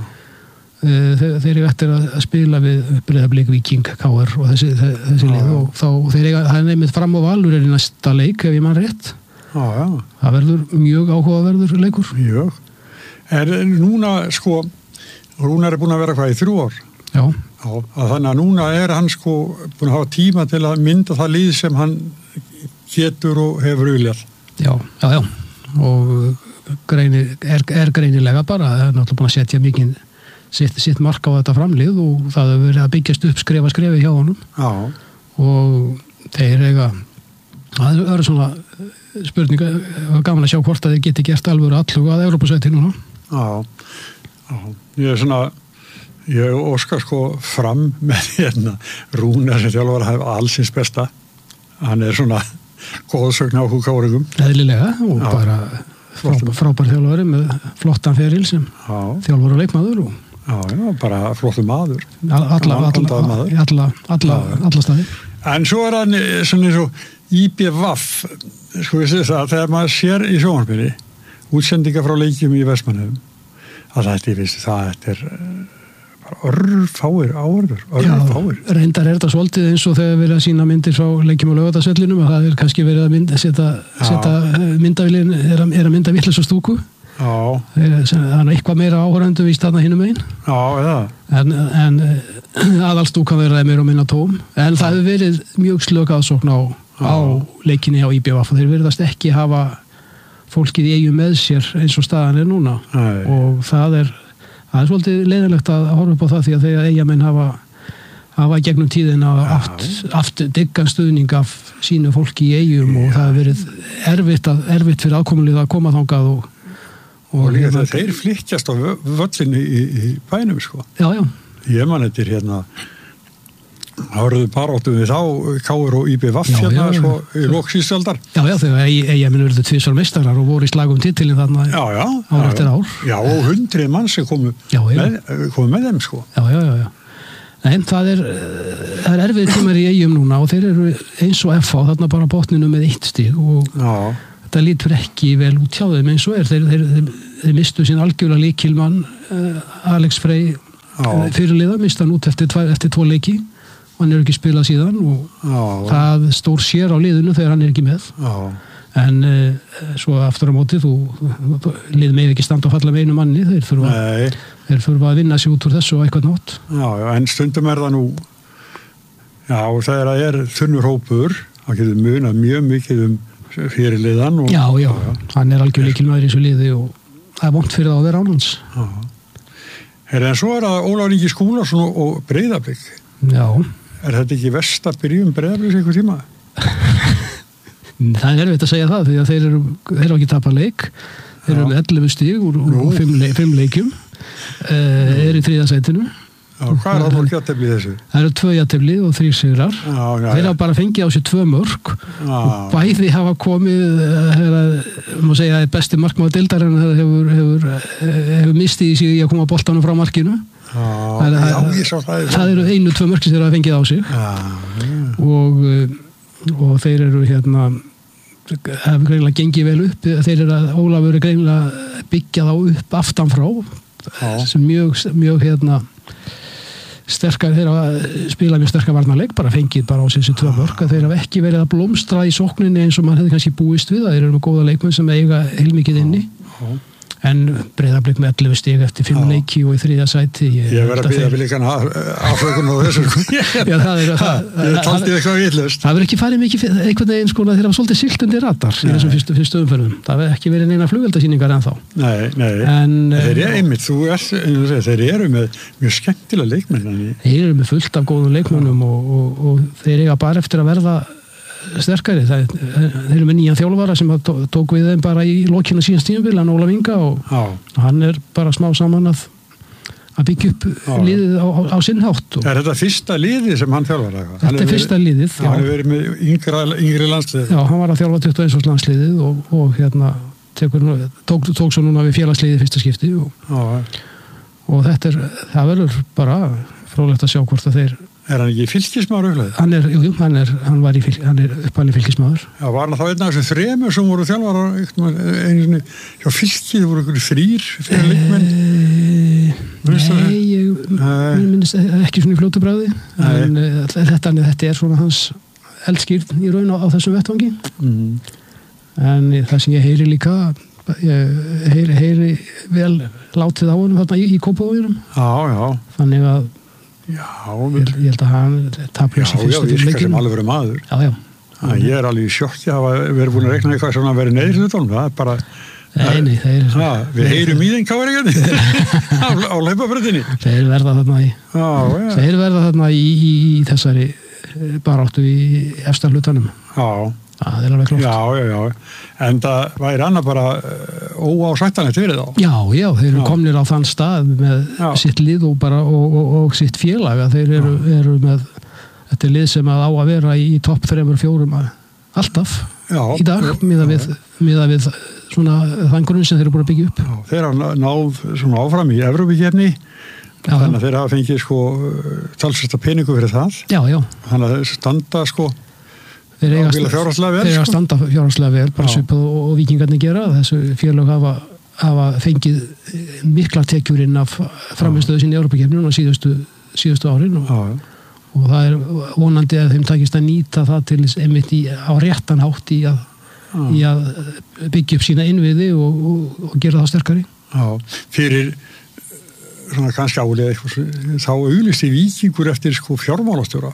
þeir, þeir eru eftir að spila við Breiðablik, Víking, K R og þessi, þessi lið og þá þeir eiga, það er nefnir Fram og Valur er í næsta leik ef ég mann rétt Já, já. Það verður mjög áhugaverður leikur Mjög, er núna sko, Rúnar er búin að vera hvað í þrjú ár Já. Já, að þannig að núna er hann sko búin að hafa tíma til að mynda það lið sem hann getur og hefur auðljað. Já, já, já. Og greini, er, er greinilega bara, það er náttúrulega búin að setja mikið sitt, sitt mark á þetta framlið og það hefur verið að byggjast upp skrefa skrefi hjá honum. Já. Og þeir eiga, það eru svona spurninga, gaman að sjá hvort að þeir geti gert alveg alluga að Evrópusæti núna. Já, já. Ég er svona Ég óskar sko Fram með hérna Rúnar sem þjálfara hefur allsins besta hann er svona góðsögn á húkáringum eðlilega og já. Bara frábær, frábær þjálfari með flottan feril sem já. Þjálfara og leikmaður og já, já, bara flottu maður alla, alla, alla, alla, alla, alla staði en svo er hann svona eins og I B V sko ég sé það þegar maður sér í sjónvarpinu útsendinga frá leikjum í Vestmannheim að þetta ég vissi það þetta er örfáir áörður, örfáir. Já, reyndar er þetta svolítið eins og þegar verið að sína myndir frá leikjum á Laugardalsvellinum og það er kannski verið að mynda, setja, setja myndavillin, er að, er að mynda vitlaus á stúku. Já. Það er eitthvað meira áhöröndu víst þarna hinum einn. Já, eða. En, en aðalstúkan verið meira og minna tóm. En það hefur verið mjög slök aðsókn á, á leikinni á I B V og þeir verðast ekki hafa fólkið í eigum með sér eins og staðan er núna. Nei. Og það er Það er svolítið leiðilegt að horfa upp á það því að þegar eigamenn hafa, hafa gegnum tíðina aft, aft diggan stuðning af sínu fólki í eigum og það hefur verið erfitt, að, erfitt fyrir aðkomulið að koma þangað og, og, og líka það þeir flykkjast á völlinu í, í bænum sko. Já, já. Ég man eftir hérna Það voruðu baráttu við þá, K R og I B V hérna, svo í loksísaldar. Já, já, þegar ég minn verður tvisvar meistarar og voru í slag um titilin þarna já, já, ár eftir ár. Já, og hundrið mann sem komu, já, já. Með, komu með þeim, sko. Já, já, já, já. En það er, það er erfið tímar í Eyjum núna og þeir eru eins og F H, þarna bara botninu með eitt stig og já. Þetta lítur ekki vel út hjá þeim eins og er. Þeir, þeir, þeir, þeir mistu sín algjörlega lykilmann, uh, Alex Frey, fyrirliða, mista hann út eftir, tva, eftir tvo leiki. Hann er ekki spilað síðan og já, það stór sér á liðinu þegar hann er ekki með já. En uh, svo aftur á móti þú, lið með ekki standa og falla með einu manni þeir þurfa, þeir þurfa að vinna sig út úr þessu og eitthvað nátt já, já, en stundum er það nú já, þegar það er þunnur hópur það getur munað mjög mikið um fyrirliðan og, já, já, já, hann er algjör lykilmaður í þessu liði og það er vont fyrir það að vera án hans Her, En svo er það Ólafur Ingi Skúlason og, og Breiðablik Já Er þetta ekki verst að byrja um Breiðabliks einhver tíma? Það er erfitt að segja það því að þeir eru, þeir eru ekki tapað leik þeir eru með ellefu stig úr, úr fimm, leik, fimm leikjum uh, er í þriðja sætinu Já, hvað er það jafntefli í þessu? Það eru tvö jafntefli og þrír sigrar já, já, þeir hafa bara fengið á sig tvö mörk já. Og bæði hafa komið má segja besti markmaður deildar en hefur, hefur, hefur mistið í sig í að koma boltanum frá markinu Já, það, já, það, ég sá það það eru einu, tvö mörk sem þeir hafa fengið á sig já, já. Og, og þeir eru hérna hefur greinilega gengið vel upp þeir eru að Ólafur er greinilega byggja þá upp aftan frá sem mjög, mjög hérna sterkar, þeir hafa spilað mjög sterkar varnarleik, bara fengið bara á þessi tvö mörk þeir hafa ekki verið að blómstra í sókninni eins og maður hefði kannski búist við, þeir eru með góða leikmenn sem eiga heilmikið inni já. En Breiðablik með ellefu stig eftir fimm leiki og í þriðja sæti Ég, ég verð að bíða fyrir líkan aflökun og þessu Já, það er það, Ég taldi eitthvað vitlaust Það verður ekki farið mikið einhvern veginn sko þeir hafa svolítið siglt undir radar í þessum fyrstu, fyrstu umferðum Það verður ekki verið neina flugveldasýningar ennþá Nei, nei, en, þeir eru einmitt þú er, þeir eru með mjög skemmtilega leikmenn Þeir eru með fullt af góðum leikmennum og, og, og þeir eiga bara eftir að verða sterkari, það, þeir eru með nýjan þjálfara sem tók við þeim bara í lokinu síðan tímabil, hann Ólaf Inga og já. Hann er bara smá saman að að byggja upp já. Liðið á, á, á sinnhátt og... Er þetta fyrsta liðið sem hann þjálfar? Þetta er fyrsta verið, liðið, já. Hann hefur verið með yngri, yngri landslið Já, hann var að þjálfa tuttugu og eins árs landsliðið og, og hérna tekur, tók, tók svo núna við félagsliðið fyrsta skipti og, og þetta er, það verður bara fróðlegt að sjá hvort að þeir Er hann ekki fylkismaður auðvitað? Hann er, jú, hann er, hann var í fylk, hann er uppalinn fylkismadur. Já, var hann þá einn af þessu þremur sem voru þjálfarar einu sinni hjá fylkið, voru ykkur þrýr fyrir leikmenn? E, nei, ég minnist ekki svona í fljótu bræði, en þetta, þetta er svona hans eldskýrn í raun á, á þessum vettvangi. Mm. En það sem ég heyri líka, ég heyri, heyri vel látið á honum þarna í, í Kópavoginum. Já, já. Þannig að Já, ég, ég held að hann tapja þessi fyrstu fyrir leikinu. Já, já, virkar sem alveg verið maður. Já, já. Að ég er alveg í sjokki að vera búin að reikna eitthvað svona að vera neyðir hlutunum. Það er bara... Nei, nei, þeir... Já, við heyrum í þeim káringarni á, á hlaupabröndinni. Þeir verða þarna í... Já, já. Þeir verða þarna í, í, í þessari baráttu í efsta hlutanum. Já. Það er alveg klart. Já, já, já. En það væri annað bara óásættanlegt fyrir þá. Já, já, þeir eru komnir á þann stað með já. Sitt lið og, bara, og, og, og sitt félag. Þeir eru, eru með þetta lið sem að á að vera í, í topp þremur fjórum alltaf já, í dag miðað við, miða við svona þann grunn sem þeir eru búin að byggja upp. Já, þeir hafa náð svona áfram í Evrópukefni. Þannig að þeir hafa fengið sko talsvert að peningu fyrir það. Já, já. Þannig að þeir standa sko Þeir eiga fjárhagslega vel, sko? standa fjárhagslega vel, bara svipað og, og vikingarnir gera. Þessu félög hafa, hafa fengið mikla tekjur inn af framistöðu sinni í Evrópukefninu á síðustu, síðustu árin og, og það er vonandi að þeim takist að nýta það til þess einmitt í, á réttan hátt í að, í að byggja upp sína innviði og, og, og gera það sterkari. Já, fyrir svona kannski álega eitthvað, þá auglýsti Víkingur eftir sko fjármálastjóra.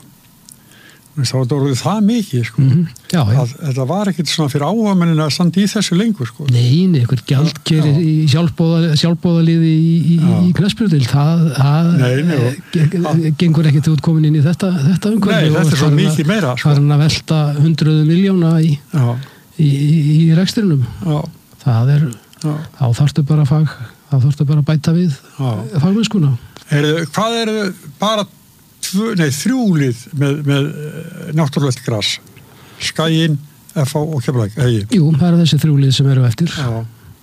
Þá var þetta það mikið sko. Mm-hmm. já, já. Að, þetta var ekkert svona fyrir áhugamennin að standa í þessu lengur sko. Nei, einhver gjaldkeri í sjálfbóða, sjálfbóðaliði í, í, í knattspyrnudeild það, það nei, nei, gengur ekkert út komin inn í þetta, þetta umhverfi. Nei, þetta er svo mikið meira sko. Það er hann að velta hundruðu miljóna í, í, í, í rekstrinum. Já. Það er, já. þá þarftu bara fag, þá þarftu bara að bæta við fagmennskuna. Er, hvað er bara tvö, nei, þrjúlið með, með náttúrulegt gras. Skaginn, F H og Keflavík, eigi. Jú, það eru þessi þrjúlið sem eru eftir. Já.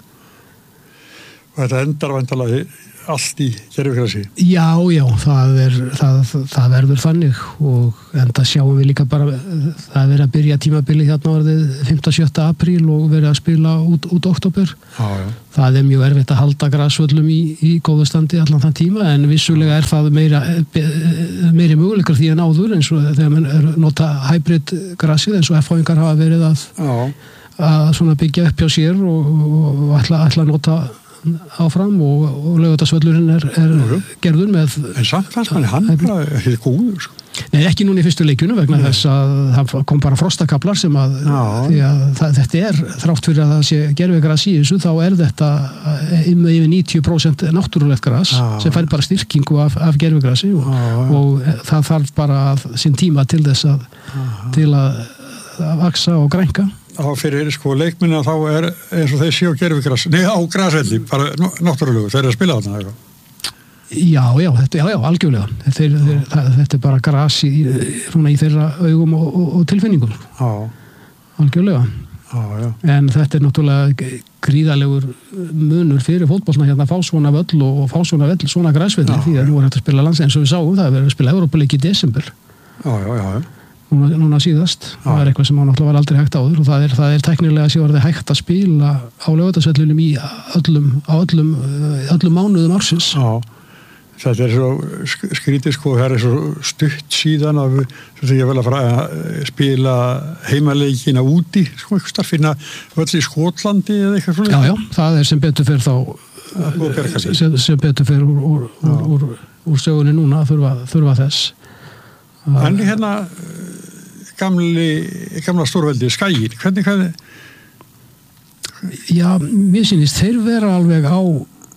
Og þetta endar væntanlega allt í gervigrasi. Já, já, það, er, það, það verður þannig og enda sjáum við líka bara það er verið að byrja tímabili hérna orðið fimmta og sjötta apríl og verið að spila út, út október. Já, já. Það er mjög erfitt að halda grasvöllum í, í góðu standi allan þann tíma en vissulega er það meira, meiri möguleikar því en áður eins og þegar mann er nota hybrid grasið eins og F H-ingar hafa verið að, að svona byggja upp hjá sér og, og, og ætla, ætla að nota áfram og, og Laugardalsvöllurinn er, er gerður með en samt fannst manni hann bara ekki góður sko. Nei, ekki núna í fyrstu leikjunum vegna Nei. Þess að það kom bara frostakablar sem að, því að það, þetta er þrátt fyrir að það sé gervigras í þessu þá er þetta um yfir níutíu prósent náttúrulegt gras Já. Sem fær bara styrkingu af, af gervigrasi og, og það þarf bara sinn tíma til þess að Já. Til að, að vaksa og grænka Þá fyrir sko leikminna þá er eins og þeir séu gervigras, nei á grasvelli bara náttúrulegur, þeir eru að spila þarna eitthvað. Já, já, þetta, já, já, algjörlega þeir, þeir, það, þetta er bara gras í, svona í þeirra augum og, og, og tilfinningum Já. Algjörlega Já, já. En þetta er náttúrulega gríðalegur munur fyrir fótboltana hérna að fá svona völl og fá svona völl, svona grasvelli því að nú er þetta að spila lands eins og við sáum það er verið að spila Evrópuleik í desember Já, já, já, já. Núna, núna síðast, Já. Það er eitthvað sem náttúrulega var aldrei hægt áður og það er, það er teknilega sér orðið hægt að spila á Laugardalsvellinum í öllum, á öllum, öllum mánuðum ársins. Já, þetta er svo skrítið sko, það er svo stutt síðan að við ég vel að fara að spila heimaleikina úti, sko, eitthvað starf finna öll í Skotlandi eða eitthvað svona. Já, já, það er sem betur fyrir þá, sem, sem betur fyrir úr, úr, úr, úr, úr sögunni núna að þurfa, þurfa þess. En hérna gamli, gamla stórveldi, Skaginn, hvernig hvað Já, mér sýnist þeir vera alveg á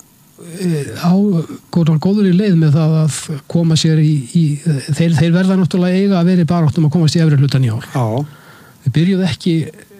á góður í leið með það að koma sér í, í þeir, þeir verða náttúrulega eiga að veri baráttum að komast í efri hlutan í ár Já. Þeir byrjuðu ekki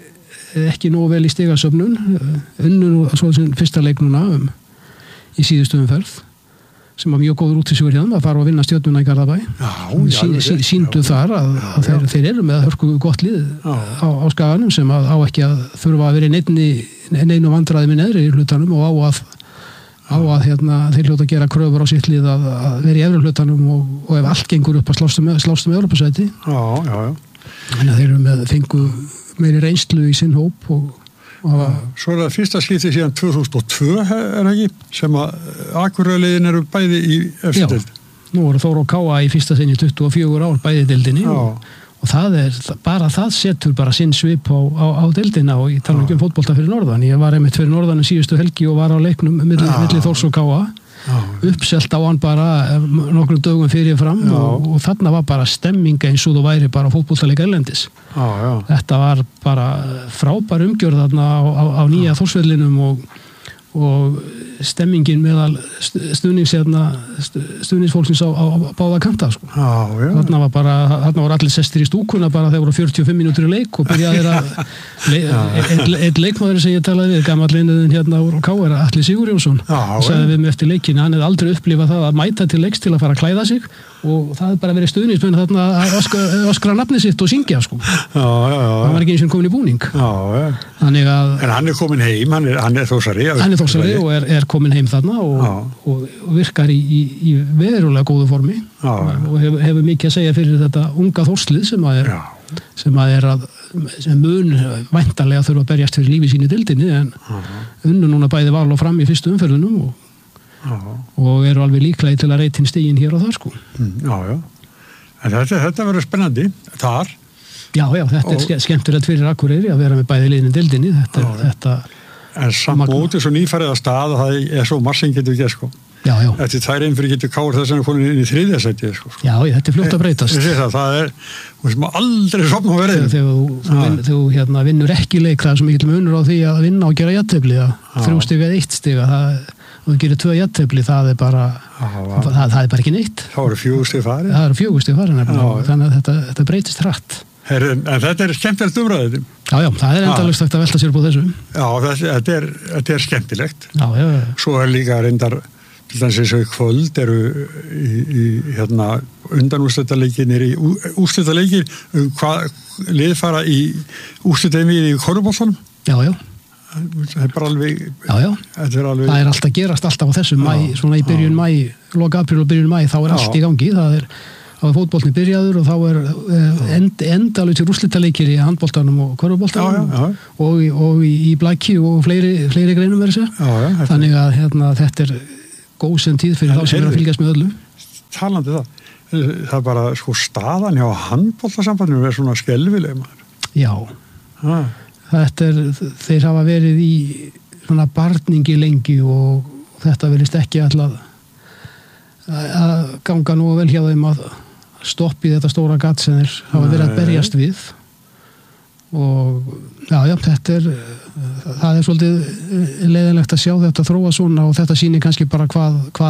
ekki nógu vel í stigasöfnun unnu nú svo sem fyrsta leik núna um, í síðustu umferð sem var mjög góður útisíkur hérna að fara og vinna Stjörnuna í Garðabæ sí, sí, síndu þar að, að þeir, þeir eru með hörku gott lið á, á skaganum sem að, á ekki að þurfa að vera neinni, neinu vandræði með neðri í hlutanum og á að, á að hérna, þeir hljóta að gera kröfur á sitt lið að, að vera í efri hlutanum og, og ef allt gengur upp að slástu með, slástu með Evrópusæti þannig að þeir eru með fengu meiri reynslu í sinn hóp og Var... Svo er það fyrsta skipti síðan tvö þúsund og tvö er ekki sem að Akureyriðin eru bæði í efstu deild. Nú voru Þór og Káa í fyrsta sinni tuttugu og fjögur ár bæði deildinni og, og það er, bara það setur bara sinn svip á, á, á deildina og ég tala ekki um fótbolta fyrir norðan. Ég var einmitt fyrir norðan í síðustu helgi og var á leiknum milli, milli Þórs og Káa uppselt á hann bara nokkrum dögum fyrir fram og, og þarna var bara stemming eins og þú væri bara fótboltaleik erlendis já, já. Þetta var bara frábær umgjörð þarna á, á, á nýja Þórsvellinum og, og stemmingin meðal stuðnings stuðningsfólksins á, á, á báða kanta sko. já, já. Þarna var bara þarna voru allir sestir í stúkuna bara þegar voru fjörutíu og fimm mínútur í leik og byrjaði að einn ein leikmaður sem ég talaði við gamall liðin hérna úr K R Atli Sigurjónsson sagði við mig eftir leikina hann hefði aldrei upplifað það að mæta til leiks til að fara að klæða sig og það hefði bara verið stuðningsmenn þarna að öskra, öskra nafni sitt og syngja sko. já, já, já. hann var ekki eins og komin í búning já, já. Að, en hann er komin heim hann er, hann er þósari hann er þósari og er, er komin heim þarna og, og, og virkar í, í, í verulega góðu formi já, og hefur, hefur mikið að segja fyrir þetta unga þórslið sem að er já. sem að er að sem mun væntanlega þurfa að berjast fyrir lífi sín í dildinni en unnu núna bæði val og fram í fyrstu umferðunum og Já. og eru alveg líklega til að reytin stigin hér og þar sko. Já, já. En þetta, þetta verður spennandi þar. Já, já, þetta og... er skemmtilegt fyrir Akureyri að vera með bæði liðin dildinni. Þetta, já, þetta en samt mótið svo nýfærið að stað að það er svo margt sem getur ekki sko. Já, já. Eftir tvær einn fyrir getur Káur þess að komin inn í þriðja sæti sko. Já, þetta er fljótt að breytast. Ég, ég það, það er, þú veist maður aldrei sopna á verðinu. Þegar þú, þú, vin, þú hérna, vinnur ekki leik það er svo mikil munur á því að vinna og gera jafntefli þrjú stig eða eitt stig það og þú gerir tvö jafntefli, það er bara það, það er bara ekki neitt. Það eru fjögur stig farin. Það eru fjögur stig farin, þannig að þetta, þetta breytist hratt. Her, en þetta er skemmtilegt umræðið. Já, já, það er endalaust hægt að velta sér på þessu. Já, þetta er, þetta er skemmtilegt. Já, já, já. Svo er líka reyndar til þess að í kvöld eru í, í hérna undan úrslitaleikir í úrslitaleikir um hvað lið fara í úrslitaeinvígi í korfbóltanum. Já, já. Það er bara alveg, já, já. Er alveg það er alltaf gerast alltaf á þessum mæ, svona í byrjun mæ, loka apríl og byrjun mæ, þá er allt í gangi, það er þá er fótboltinn byrjaður og þá er end, endalausir úrslitaleikir í handboltanum og körfuboltanum og, og í, í blæki og fleiri, fleiri greinum verið sér, þannig að hérna, þetta er góðsend tíð fyrir þá sem er að fylgjast með öllu. Talandi það, það er bara sko staðan hjá handboltasambandinu er svona skelfileg maður. Já, ha. Þetta er, þeir hafa verið í svona barningi lengi og þetta verðist ekki alltaf að ganga nú vel hjá þeim að stoppi þetta stóra gatt sem þeir hafa verið að berjast við og já, já, þetta er það er svolítið leiðilegt að sjá þetta þróa svona og þetta sýnir kannski bara hvað, hvað